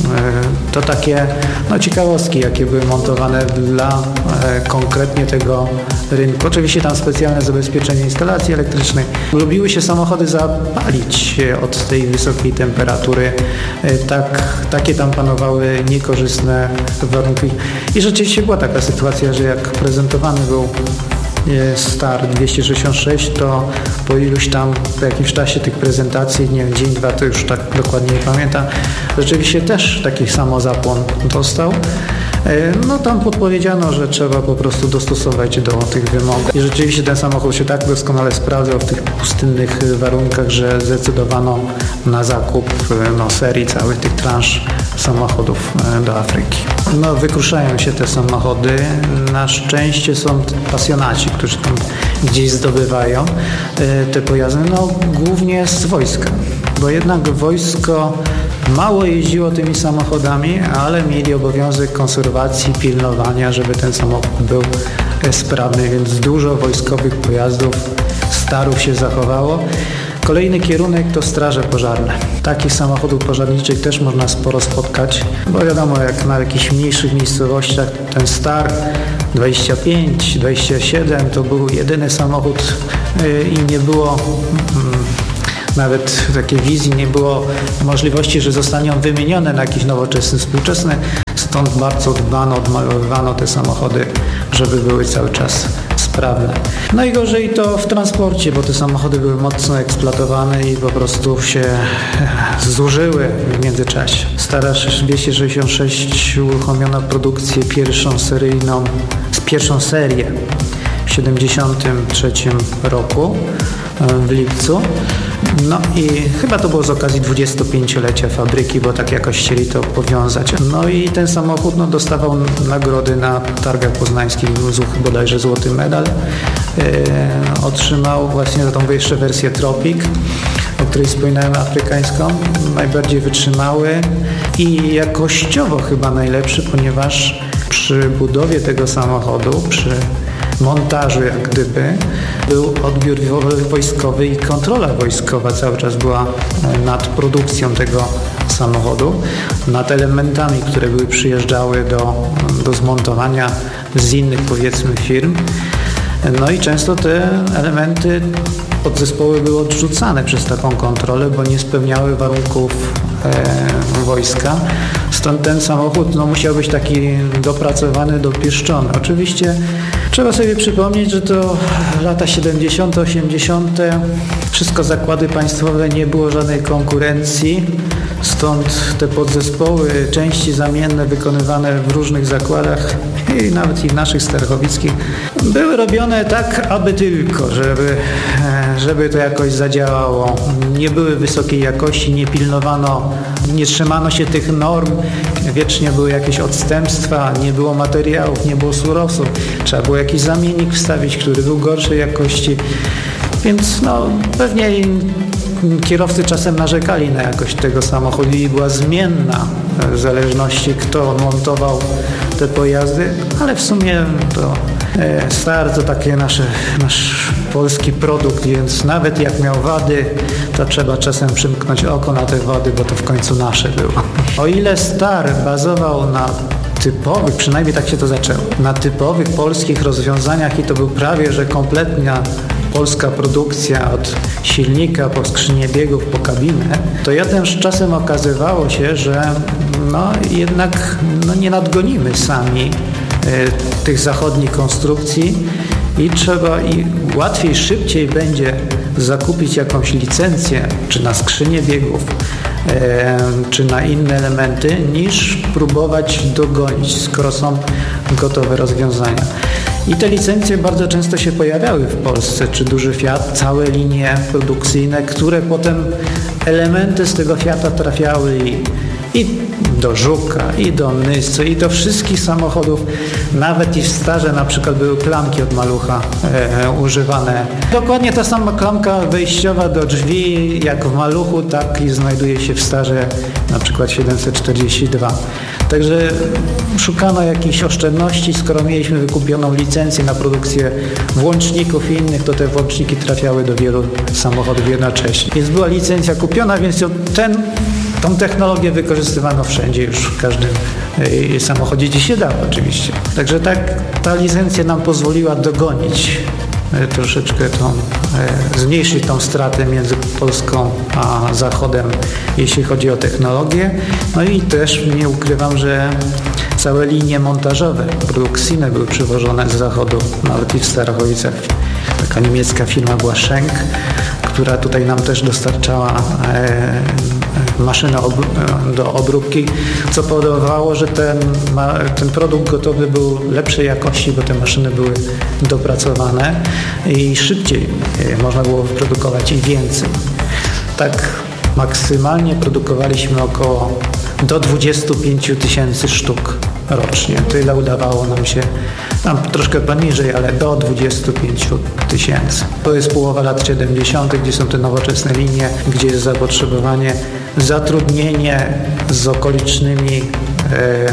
Speaker 13: To takie no, ciekawostki, jakie były montowane dla konkretnie tego rynku. Oczywiście tam specjalne zabezpieczenie instalacji elektrycznej. Lubiły się samochody zapalić od tej wysokiej temperatury. Tak, takie tam panowały niekorzystne warunki. I rzeczywiście była taka sytuacja, że jak prezentowany był Star dwieście sześćdziesiąt sześć, to po iluś tam, po jakimś czasie tych prezentacji, nie wiem, dzień, dwa, to już tak dokładnie nie pamiętam, rzeczywiście też taki samozapłon dostał. No tam podpowiedziano, że trzeba po prostu dostosować do tych wymogów. I rzeczywiście ten samochód się tak doskonale sprawdzał w tych pustynnych warunkach, że zdecydowano na zakup no, serii całych tych transz samochodów do Afryki. No wykruszają się te samochody. Na szczęście są pasjonaci, którzy tam gdzieś zdobywają te pojazdy, no głównie z wojska, bo jednak wojsko mało jeździło tymi samochodami, ale mieli obowiązek konserwacji, pilnowania, żeby ten samochód był sprawny, więc dużo wojskowych pojazdów, starów się zachowało. Kolejny kierunek to straże pożarne. Takich samochodów pożarniczych też można sporo spotkać, bo wiadomo, jak na jakichś mniejszych miejscowościach ten Star dwadzieścia pięć, dwadzieścia siedem to był jedyny samochód i nie było nawet takiej wizji, nie było możliwości, że zostanie on wymieniony na jakiś nowoczesny, współczesny. Stąd bardzo dbano, odmalowywano te samochody, żeby były cały czas sprawne. Najgorzej to w transporcie, bo te samochody były mocno eksploatowane i po prostu się zużyły w międzyczasie. Stara dwieście sześćdziesiąt sześć uruchomiono produkcję pierwszą seryjną, pierwszą serię w siedemdziesiątym trzecim roku w lipcu. No i chyba to było z okazji dwudziestopięciolecia fabryki, bo tak jakoś chcieli to powiązać. No i ten samochód no, dostawał nagrody na targach poznańskich, bodajże złoty medal. Yy, otrzymał właśnie za tą jeszcze wersję Tropic, o której wspominałem, afrykańską, najbardziej wytrzymały i jakościowo chyba najlepszy, ponieważ przy budowie tego samochodu, przy montażu jak gdyby, był odbiór wojskowy i kontrola wojskowa cały czas była nad produkcją tego samochodu, nad elementami, które były przyjeżdżały do, do zmontowania z innych, powiedzmy, firm. No i często te elementy, podzespoły były odrzucane przez taką kontrolę, bo nie spełniały warunków e, wojska. Stąd ten samochód no, musiał być taki dopracowany, dopieszczony. Oczywiście trzeba sobie przypomnieć, że to lata siedemdziesiąte, osiemdziesiąte, wszystko zakłady państwowe, nie było żadnej konkurencji. Stąd te podzespoły, części zamienne wykonywane w różnych zakładach i nawet i w naszych starachowickich były robione tak, aby tylko, żeby, żeby to jakoś zadziałało. Nie były wysokiej jakości, nie pilnowano, nie trzymano się tych norm, wiecznie były jakieś odstępstwa, nie było materiałów, nie było surowców. Trzeba było jakiś zamiennik wstawić, który był gorszej jakości. Więc no, pewnie kierowcy czasem narzekali na jakość tego samochodu i była zmienna w zależności, kto montował te pojazdy, ale w sumie to e, Star to takie nasze, nasz polski produkt, więc nawet jak miał wady, to trzeba czasem przymknąć oko na te wady, bo to w końcu nasze było. O ile Star bazował na typowych, przynajmniej tak się to zaczęło, na typowych polskich rozwiązaniach i to był prawie, że kompletna polska produkcja od silnika po skrzynię biegów, po kabinę, to jatem z czasem okazywało się, że no jednak no nie nadgonimy sami y, tych zachodnich konstrukcji i trzeba i łatwiej, szybciej będzie zakupić jakąś licencję, czy na skrzynię biegów, e, czy na inne elementy, niż próbować dogonić, skoro są gotowe rozwiązania. I te licencje bardzo często się pojawiały w Polsce, czy duży Fiat, całe linie produkcyjne, które potem elementy z tego Fiata trafiały i, i do Żuka, i do Nysy, i do wszystkich samochodów, nawet i w Starze na przykład były klamki od malucha e, używane. Dokładnie ta sama klamka wejściowa do drzwi, jak w maluchu, tak i znajduje się w Starze na przykład siedemset czterdzieści dwa. Także szukano jakichś oszczędności, skoro mieliśmy wykupioną licencję na produkcję włączników i innych, to te włączniki trafiały do wielu samochodów jednocześnie. Więc była licencja kupiona, więc ten Tą technologię wykorzystywano wszędzie, już w każdym samochodzie, gdzie się dało oczywiście. Także tak ta licencja nam pozwoliła dogonić troszeczkę tą, zmniejszyć tą stratę między Polską a Zachodem, jeśli chodzi o technologię. No i też nie ukrywam, że całe linie montażowe, produkcyjne były przywożone z Zachodu, nawet i w Starachowicach. Taka niemiecka firma była Schenk, która tutaj nam też dostarczała e, maszynę ob, do obróbki, co powodowało, że ten, ma, ten produkt gotowy był lepszej jakości, bo te maszyny były dopracowane i szybciej e, można było wyprodukować i więcej. Tak maksymalnie produkowaliśmy około do dwudziestu pięciu tysięcy sztuk rocznie. Tyle udawało nam się, tam troszkę poniżej, ale do dwudziestu pięciu tysięcy. To jest połowa lat siedemdziesiątych, gdzie są te nowoczesne linie, gdzie jest zapotrzebowanie, zatrudnienie z okolicznymi e,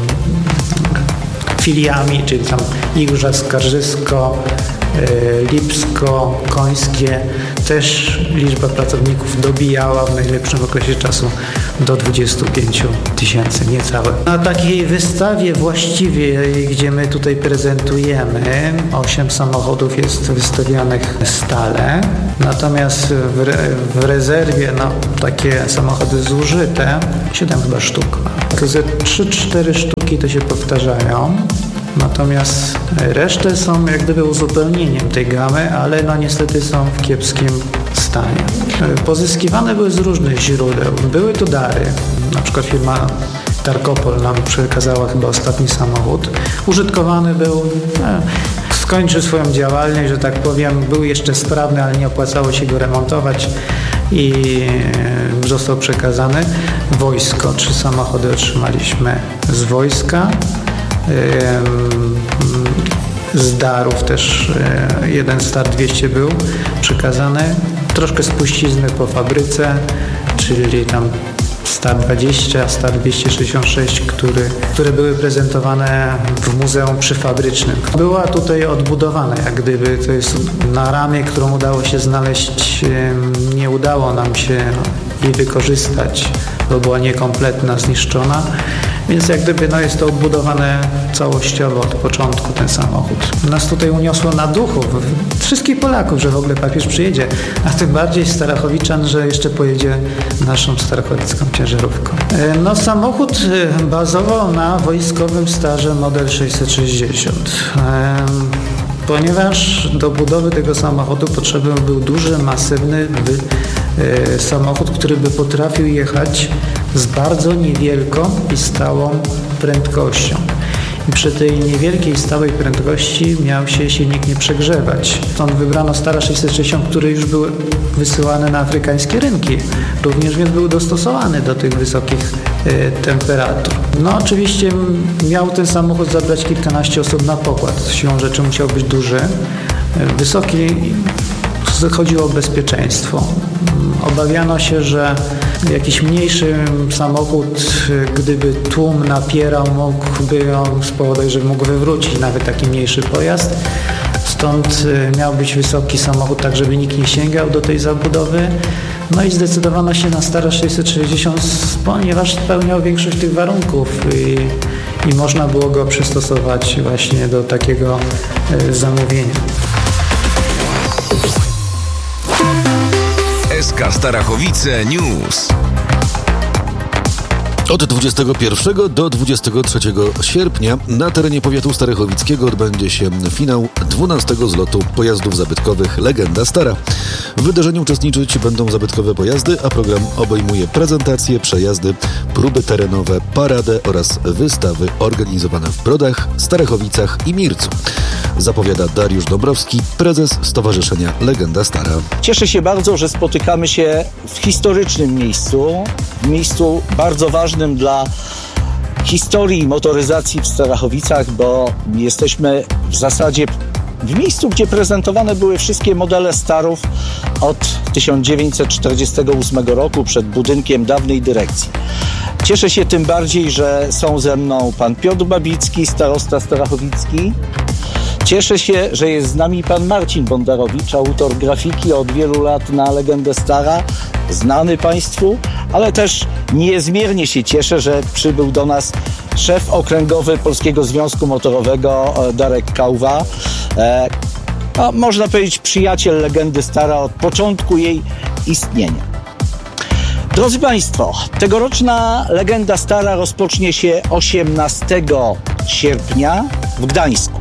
Speaker 13: filiami, czyli tam Igrza, Skarżysko, e, Lipsko, Końskie. Też liczba pracowników dobijała w najlepszym okresie czasu do dwudziestu pięciu tysięcy, niecałe. Na takiej wystawie właściwie, gdzie my tutaj prezentujemy, osiem samochodów jest wystawionych stale, natomiast w, re, w rezerwie no, takie samochody zużyte, siedem chyba sztuk. To ze trzy cztery sztuki to się powtarzają. Natomiast resztę są jak gdyby uzupełnieniem tej gamy, ale no niestety są w kiepskim stanie. Pozyskiwane były z różnych źródeł. Były to dary. Na przykład firma Tarkopol nam przekazała chyba ostatni samochód. Użytkowany był, e, skończył swoją działalność, że tak powiem. Był jeszcze sprawny, ale nie opłacało się go remontować i e, został przekazany. Wojsko. Trzy samochody otrzymaliśmy z wojska. Z darów też jeden Star dwieście był przekazany, troszkę spuścizny po fabryce, czyli tam Star dwadzieścia, Star dwieście sześćdziesiąt sześć, który, które były prezentowane w muzeum przyfabrycznym. Była tutaj odbudowana, jak gdyby to jest na ramie, którą udało się znaleźć, nie udało nam się jej wykorzystać, bo była niekompletna, zniszczona. Więc jak gdyby no jest to odbudowane całościowo od początku ten samochód. Nas tutaj uniosło na duchu, wszystkich Polaków, że w ogóle papież przyjedzie, a tym bardziej Starachowiczan, że jeszcze pojedzie naszą starachowicką ciężarówką. No samochód bazował na wojskowym Starze model sześćset sześćdziesiąt. Ponieważ do budowy tego samochodu potrzebny był duży, masywny by, e, samochód, który by potrafił jechać z bardzo niewielką i stałą prędkością. I przy tej niewielkiej, stałej prędkości miał się silnik nie przegrzewać. Stąd wybrano Stara sześćset sześćdziesiąt, który już był wysyłany na afrykańskie rynki. Również więc był dostosowany do tych wysokich e, temperatur. No oczywiście miał ten samochód zabrać kilkanaście osób na pokład. Siłą rzeczy musiał być duży, wysoki. Chodziło o bezpieczeństwo. Obawiano się, że jakiś mniejszy samochód, gdyby tłum napierał, mógłby ją spowodować, że mógł wywrócić nawet taki mniejszy pojazd. Stąd miał być wysoki samochód, tak żeby nikt nie sięgał do tej zabudowy. No i zdecydowano się na Stara sześćset sześćdziesiąt, ponieważ spełniał większość tych warunków i, i można było go przystosować właśnie do takiego zamówienia.
Speaker 3: S K Starachowice News.
Speaker 4: Od dwudziestego pierwszego do dwudziestego trzeciego sierpnia na terenie powiatu starachowickiego odbędzie się finał dwunastego zlotu pojazdów zabytkowych Legenda Stara. W wydarzeniu uczestniczyć będą zabytkowe pojazdy, a program obejmuje prezentacje, przejazdy, próby terenowe, paradę oraz wystawy organizowane w Brodach, Starachowicach i Mircu. Zapowiada Dariusz Dąbrowski, prezes Stowarzyszenia Legenda Stara.
Speaker 14: Cieszę się bardzo, że spotykamy się w historycznym miejscu, w miejscu bardzo ważnym dla historii motoryzacji w Starachowicach, bo jesteśmy w zasadzie w miejscu, gdzie prezentowane były wszystkie modele Starów od tysiąc dziewięćset czterdziestego ósmego roku przed budynkiem dawnej dyrekcji. Cieszę się tym bardziej, że są ze mną pan Piotr Babicki, starosta starachowicki, Cieszę się, że jest z nami pan Marcin Bondarowicz, autor grafiki od wielu lat na legendę Stara, znany państwu, ale też niezmiernie się cieszę, że przybył do nas szef okręgowy Polskiego Związku Motorowego Darek Kałwa. E, no, można powiedzieć przyjaciel legendy Stara od początku jej istnienia. Drodzy Państwo, tegoroczna legenda Stara rozpocznie się osiemnastego sierpnia w Gdańsku.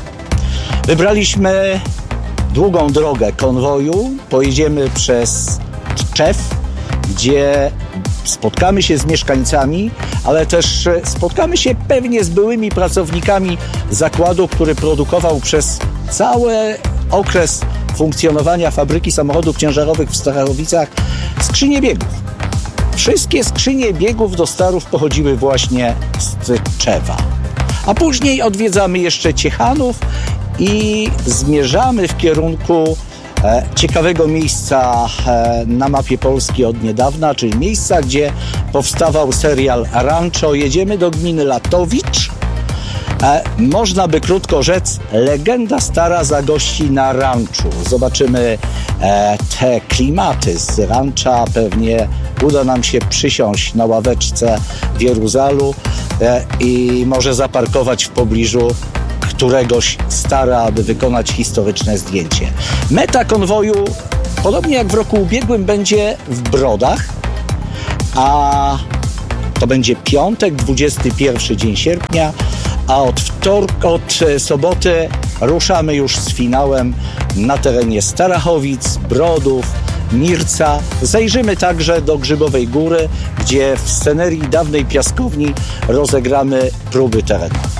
Speaker 14: Wybraliśmy długą drogę konwoju, pojedziemy przez Tczew, gdzie spotkamy się z mieszkańcami, ale też spotkamy się pewnie z byłymi pracownikami zakładu, który produkował przez cały okres funkcjonowania fabryki samochodów ciężarowych w Starachowicach skrzynie biegów. Wszystkie skrzynie biegów do Starów pochodziły właśnie z Tczewa. A później odwiedzamy jeszcze Ciechanów i zmierzamy w kierunku e, ciekawego miejsca e, na mapie Polski od niedawna, czyli miejsca, gdzie powstawał serial Rancho. Jedziemy do gminy Latowicz. E, można by krótko rzec, legenda Stara zagości na ranczu. Zobaczymy e, te klimaty z rancza. Pewnie uda nam się przysiąść na ławeczce w Jeruzalu e, i może zaparkować w pobliżu któregoś Stara, aby wykonać historyczne zdjęcie. Meta konwoju, podobnie jak w roku ubiegłym, będzie w Brodach, a to będzie piątek, dwudziesty pierwszy dzień sierpnia, a od wtorku, od soboty ruszamy już z finałem na terenie Starachowic, Brodów, Mirca. Zajrzymy także do Grzybowej Góry, gdzie w scenerii dawnej piaskowni rozegramy próby terenowe.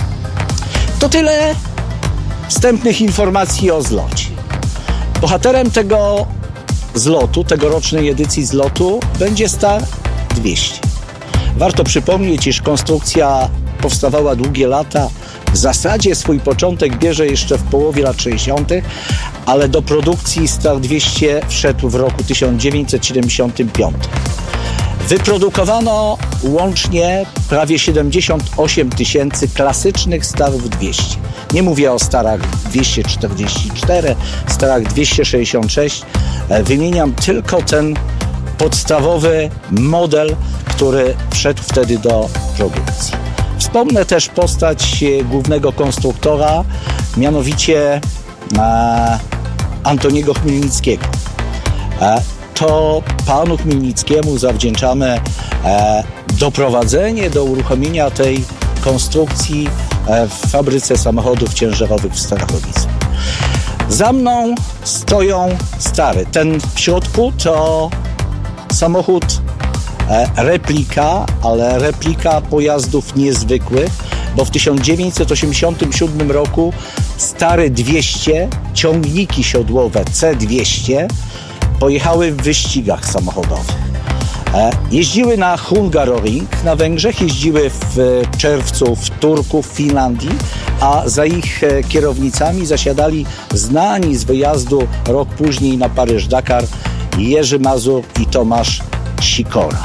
Speaker 14: To tyle wstępnych informacji o zlocie. Bohaterem tego zlotu, tegorocznej edycji zlotu będzie Star dwieście. Warto przypomnieć, iż konstrukcja powstawała długie lata. W zasadzie swój początek bierze jeszcze w połowie lat sześćdziesiątych, ale do produkcji Star dwieście wszedł w roku tysiąc dziewięćset siedemdziesiątym piątym. Wyprodukowano łącznie prawie siedemdziesiąt osiem tysięcy klasycznych Starów dwieście. Nie mówię o Starach dwieście czterdzieści cztery, Starach dwieście sześćdziesiąt sześć. Wymieniam tylko ten podstawowy model, który wszedł wtedy do produkcji. Wspomnę też postać głównego konstruktora, mianowicie e, Antoniego Chmielnickiego. E, to panu Chmielnickiemu zawdzięczamy e, doprowadzenie do uruchomienia tej konstrukcji e, w fabryce samochodów ciężarowych w Starachowicach. Za mną stoją Stary. Ten w środku to samochód e, replika, ale replika pojazdów niezwykłych, bo w tysiąc dziewięćset osiemdziesiątym siódmym roku Stary dwieście, ciągniki siodłowe C dwieście pojechały w wyścigach samochodowych. E, jeździły na Hungaroring na Węgrzech, jeździły w czerwcu w Turku w Finlandii, a za ich e, kierownicami zasiadali znani z wyjazdu rok później na Paryż-Dakar Jerzy Mazur i Tomasz Sikora.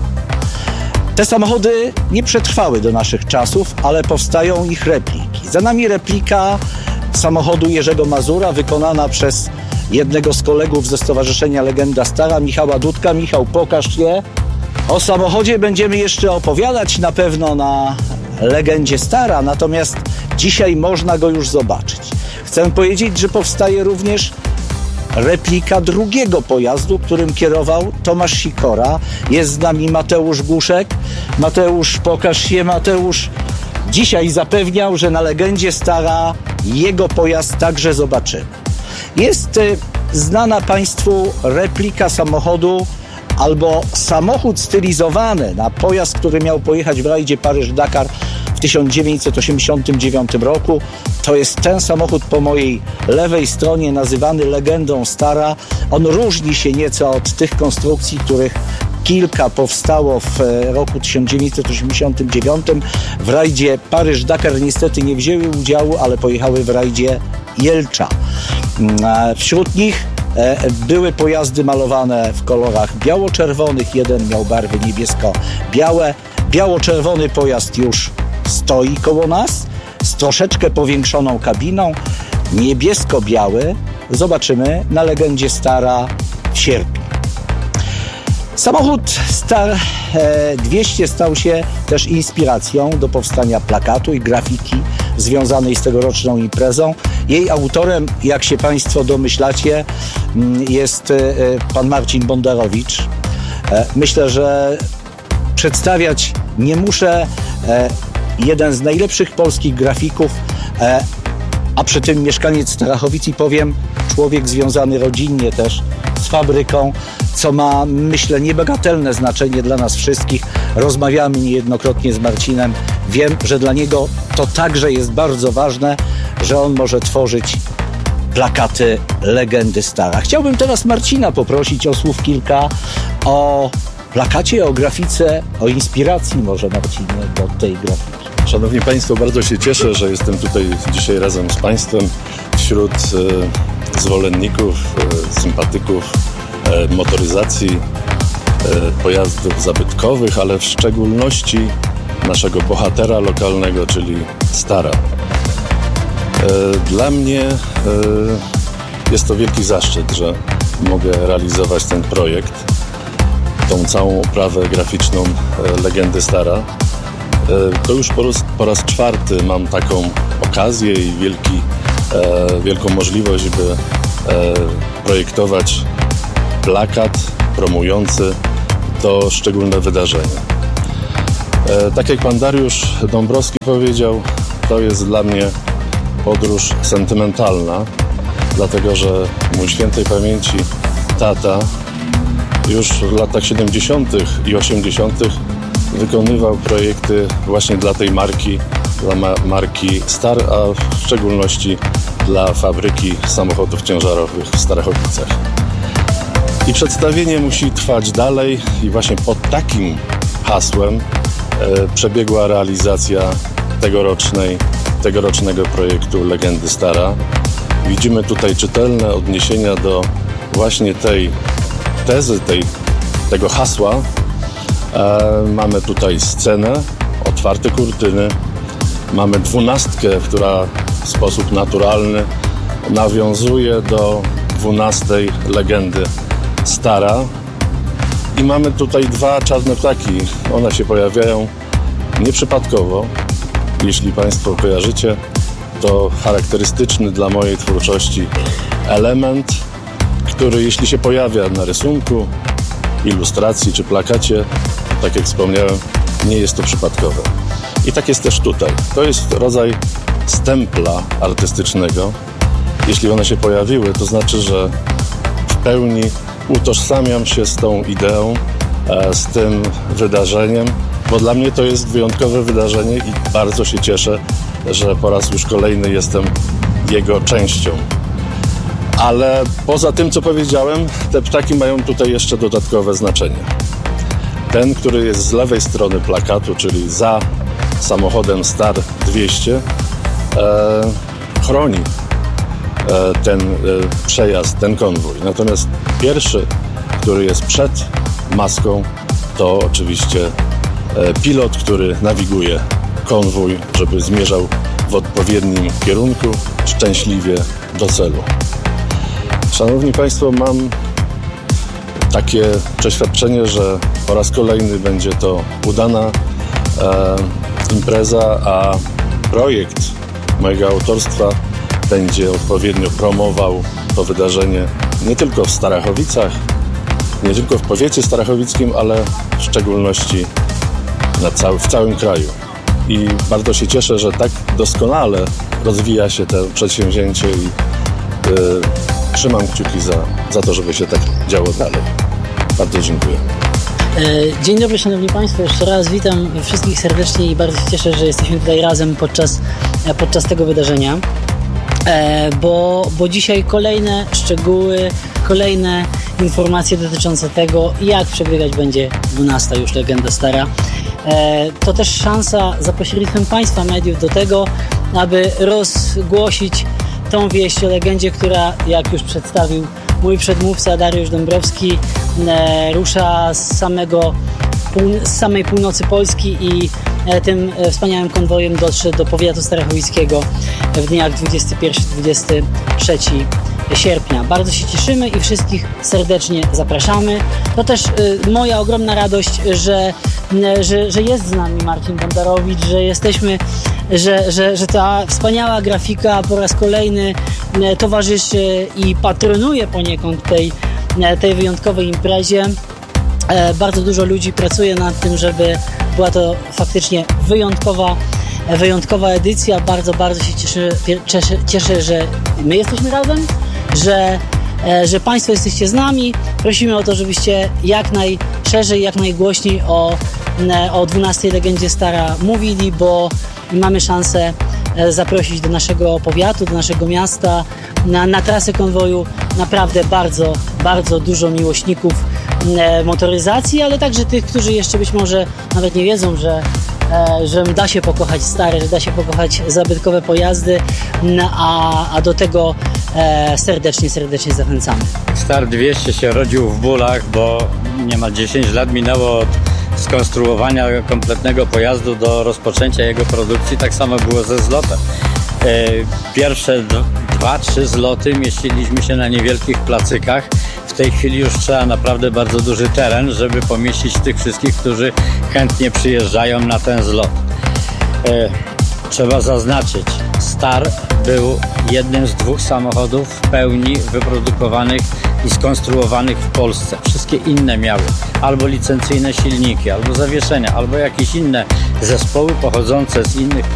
Speaker 14: Te samochody nie przetrwały do naszych czasów, ale powstają ich repliki. Za nami replika samochodu Jerzego Mazura wykonana przez jednego z kolegów ze Stowarzyszenia Legenda Stara, Michała Dudka. Michał, pokaż je. O samochodzie będziemy jeszcze opowiadać na pewno na Legendzie Stara, natomiast dzisiaj można go już zobaczyć. Chcę powiedzieć, że powstaje również replika drugiego pojazdu, którym kierował Tomasz Sikora. Jest z nami Mateusz Guszek. Mateusz, pokaż się, Mateusz. Dzisiaj zapewniał, że na Legendzie Stara jego pojazd także zobaczymy. Jest y, znana Państwu replika samochodu albo samochód stylizowany na pojazd, który miał pojechać w rajdzie Paryż-Dakar w tysiąc dziewięćset osiemdziesiątym dziewiątym roku. To jest ten samochód po mojej lewej stronie, nazywany Legendą Stara. On różni się nieco od tych konstrukcji, których kilka powstało w roku tysiąc dziewięćset osiemdziesiątym dziewiątym. W rajdzie Paryż-Dakar niestety nie wzięły udziału, ale pojechały w rajdzie Jelcza. Wśród nich były pojazdy malowane w kolorach biało-czerwonych. Jeden miał barwy niebiesko-białe. Biało-czerwony pojazd już stoi koło nas. z troszeczkę powiększoną kabiną, niebiesko-biały, zobaczymy na Legendzie Stara w sierpniu. Samochód Star dwieście stał się też inspiracją do powstania plakatu i grafiki związanej z tegoroczną imprezą. Jej autorem, jak się Państwo domyślacie, jest pan Marcin Bondarowicz. Myślę, że przedstawiać nie muszę. Jeden z najlepszych polskich grafików, a przy tym mieszkaniec Starachowic i powiem, człowiek związany rodzinnie też z fabryką, co ma, myślę, niebagatelne znaczenie dla nas wszystkich. Rozmawiamy niejednokrotnie z Marcinem. Wiem, że dla niego to także jest bardzo ważne, że on może tworzyć plakaty Legendy Stara. Chciałbym teraz Marcina poprosić o słów kilka o plakacie, o grafice, o inspiracji może, Marcinie, do tej grafiki.
Speaker 15: Szanowni Państwo, bardzo się cieszę, że jestem tutaj dzisiaj razem z Państwem wśród e, zwolenników, e, sympatyków e, motoryzacji, e, pojazdów zabytkowych, ale w szczególności naszego bohatera lokalnego, czyli Stara. E, dla mnie e, jest to wielki zaszczyt, że mogę realizować ten projekt, tą całą oprawę graficzną e, Legendy Stara. To już po raz, po raz czwarty mam taką okazję i wielki, e, wielką możliwość, by e, projektować plakat promujący to szczególne wydarzenie. E, tak jak pan Dariusz Dąbrowski powiedział, to jest dla mnie podróż sentymentalna, dlatego że mój świętej pamięci tata już w latach siedemdziesiątych i osiemdziesiątych wykonywał projekty właśnie dla tej marki, dla ma- marki Star, a w szczególności dla fabryki samochodów ciężarowych w Starachowicach. I przedstawienie musi trwać dalej i właśnie pod takim hasłem e, przebiegła realizacja tegorocznej, tegorocznego projektu Legendy Stara. Widzimy tutaj czytelne odniesienia do właśnie tej tezy, tej, tego hasła. E, mamy tutaj scenę, otwarte kurtyny, mamy dwunastkę, która w sposób naturalny nawiązuje do dwunastej legendy Stara i mamy tutaj dwa czarne ptaki. One się pojawiają nieprzypadkowo. Jeśli Państwo kojarzycie, to charakterystyczny dla mojej twórczości element, który jeśli się pojawia na rysunku, ilustracji czy plakacie, tak jak wspomniałem, nie jest to przypadkowe. I tak jest też tutaj. To jest rodzaj stempla artystycznego. Jeśli one się pojawiły, to znaczy, że w pełni utożsamiam się z tą ideą, z tym wydarzeniem, bo dla mnie to jest wyjątkowe wydarzenie i bardzo się cieszę, że po raz już kolejny jestem jego częścią. Ale poza tym, co powiedziałem, te ptaki mają tutaj jeszcze dodatkowe znaczenie. Ten, który jest z lewej strony plakatu, czyli za samochodem Star dwieście, e, chroni e, ten e, przejazd, ten konwój. Natomiast pierwszy, który jest przed maską, to oczywiście e, pilot, który nawiguje konwój, żeby zmierzał w odpowiednim kierunku, szczęśliwie do celu. Szanowni Państwo, mam takie przeświadczenie, że po raz kolejny będzie to udana e, impreza, a projekt mojego autorstwa będzie odpowiednio promował to wydarzenie nie tylko w Starachowicach, nie tylko w powiecie starachowickim, ale w szczególności na cały, w całym kraju. I bardzo się cieszę, że tak doskonale rozwija się to przedsięwzięcie i yy, trzymam kciuki za, za to, żeby się tak działo dalej. Bardzo dziękuję.
Speaker 7: Dzień dobry, Szanowni Państwo. Jeszcze raz witam wszystkich serdecznie i bardzo się cieszę, że jesteśmy tutaj razem podczas, podczas tego wydarzenia. Bo, bo dzisiaj kolejne szczegóły, kolejne informacje dotyczące tego, jak przebiegać będzie dwunasta już Legenda Stara. To też szansa za pośrednictwem Państwa mediów do tego, aby rozgłosić tą wieść o legendzie, która, jak już przedstawił mój przedmówca Dariusz Dąbrowski, rusza z, samego, z samej północy Polski i tym wspaniałym konwojem dotrze do powiatu starachowickiego w dniach dwudziestego pierwszego do dwudziestego trzeciego sierpnia. Bardzo się cieszymy i wszystkich serdecznie zapraszamy. To też y, moja ogromna radość, że, y, że, że jest z nami Marcin Bondarowicz, że jesteśmy, że, że, że ta wspaniała grafika po raz kolejny y, towarzyszy i patronuje poniekąd tej, y, tej wyjątkowej imprezie. Y, bardzo dużo ludzi pracuje nad tym, żeby była to faktycznie wyjątkowa wyjątkowa edycja. Bardzo, bardzo się cieszę, cieszę, cieszę że my jesteśmy razem, że, że Państwo jesteście z nami. Prosimy o to, żebyście jak najszerzej, jak najgłośniej o, o dwunastej legendzie Stara mówili, bo mamy szansę zaprosić do naszego powiatu, do naszego miasta na, na trasę konwoju naprawdę bardzo, bardzo dużo miłośników motoryzacji, ale także tych, którzy jeszcze być może nawet nie wiedzą, że że da się pokochać stare, że da się pokochać zabytkowe pojazdy, a, a do tego serdecznie, serdecznie zachęcamy.
Speaker 16: Star dwieście się rodził w bólach, bo niemal dziesięć lat minęło od skonstruowania kompletnego pojazdu do rozpoczęcia jego produkcji. Tak samo było ze zlotem. Pierwsze dwa, trzy zloty mieściliśmy się na niewielkich placykach. W tej chwili już trzeba naprawdę bardzo duży teren, żeby pomieścić tych wszystkich, którzy chętnie przyjeżdżają na ten zlot. E, trzeba zaznaczyć, Star był jednym z dwóch samochodów w pełni wyprodukowanych i skonstruowanych w Polsce. Wszystkie inne miały albo licencyjne silniki, albo zawieszenia, albo jakieś inne zespoły pochodzące z innych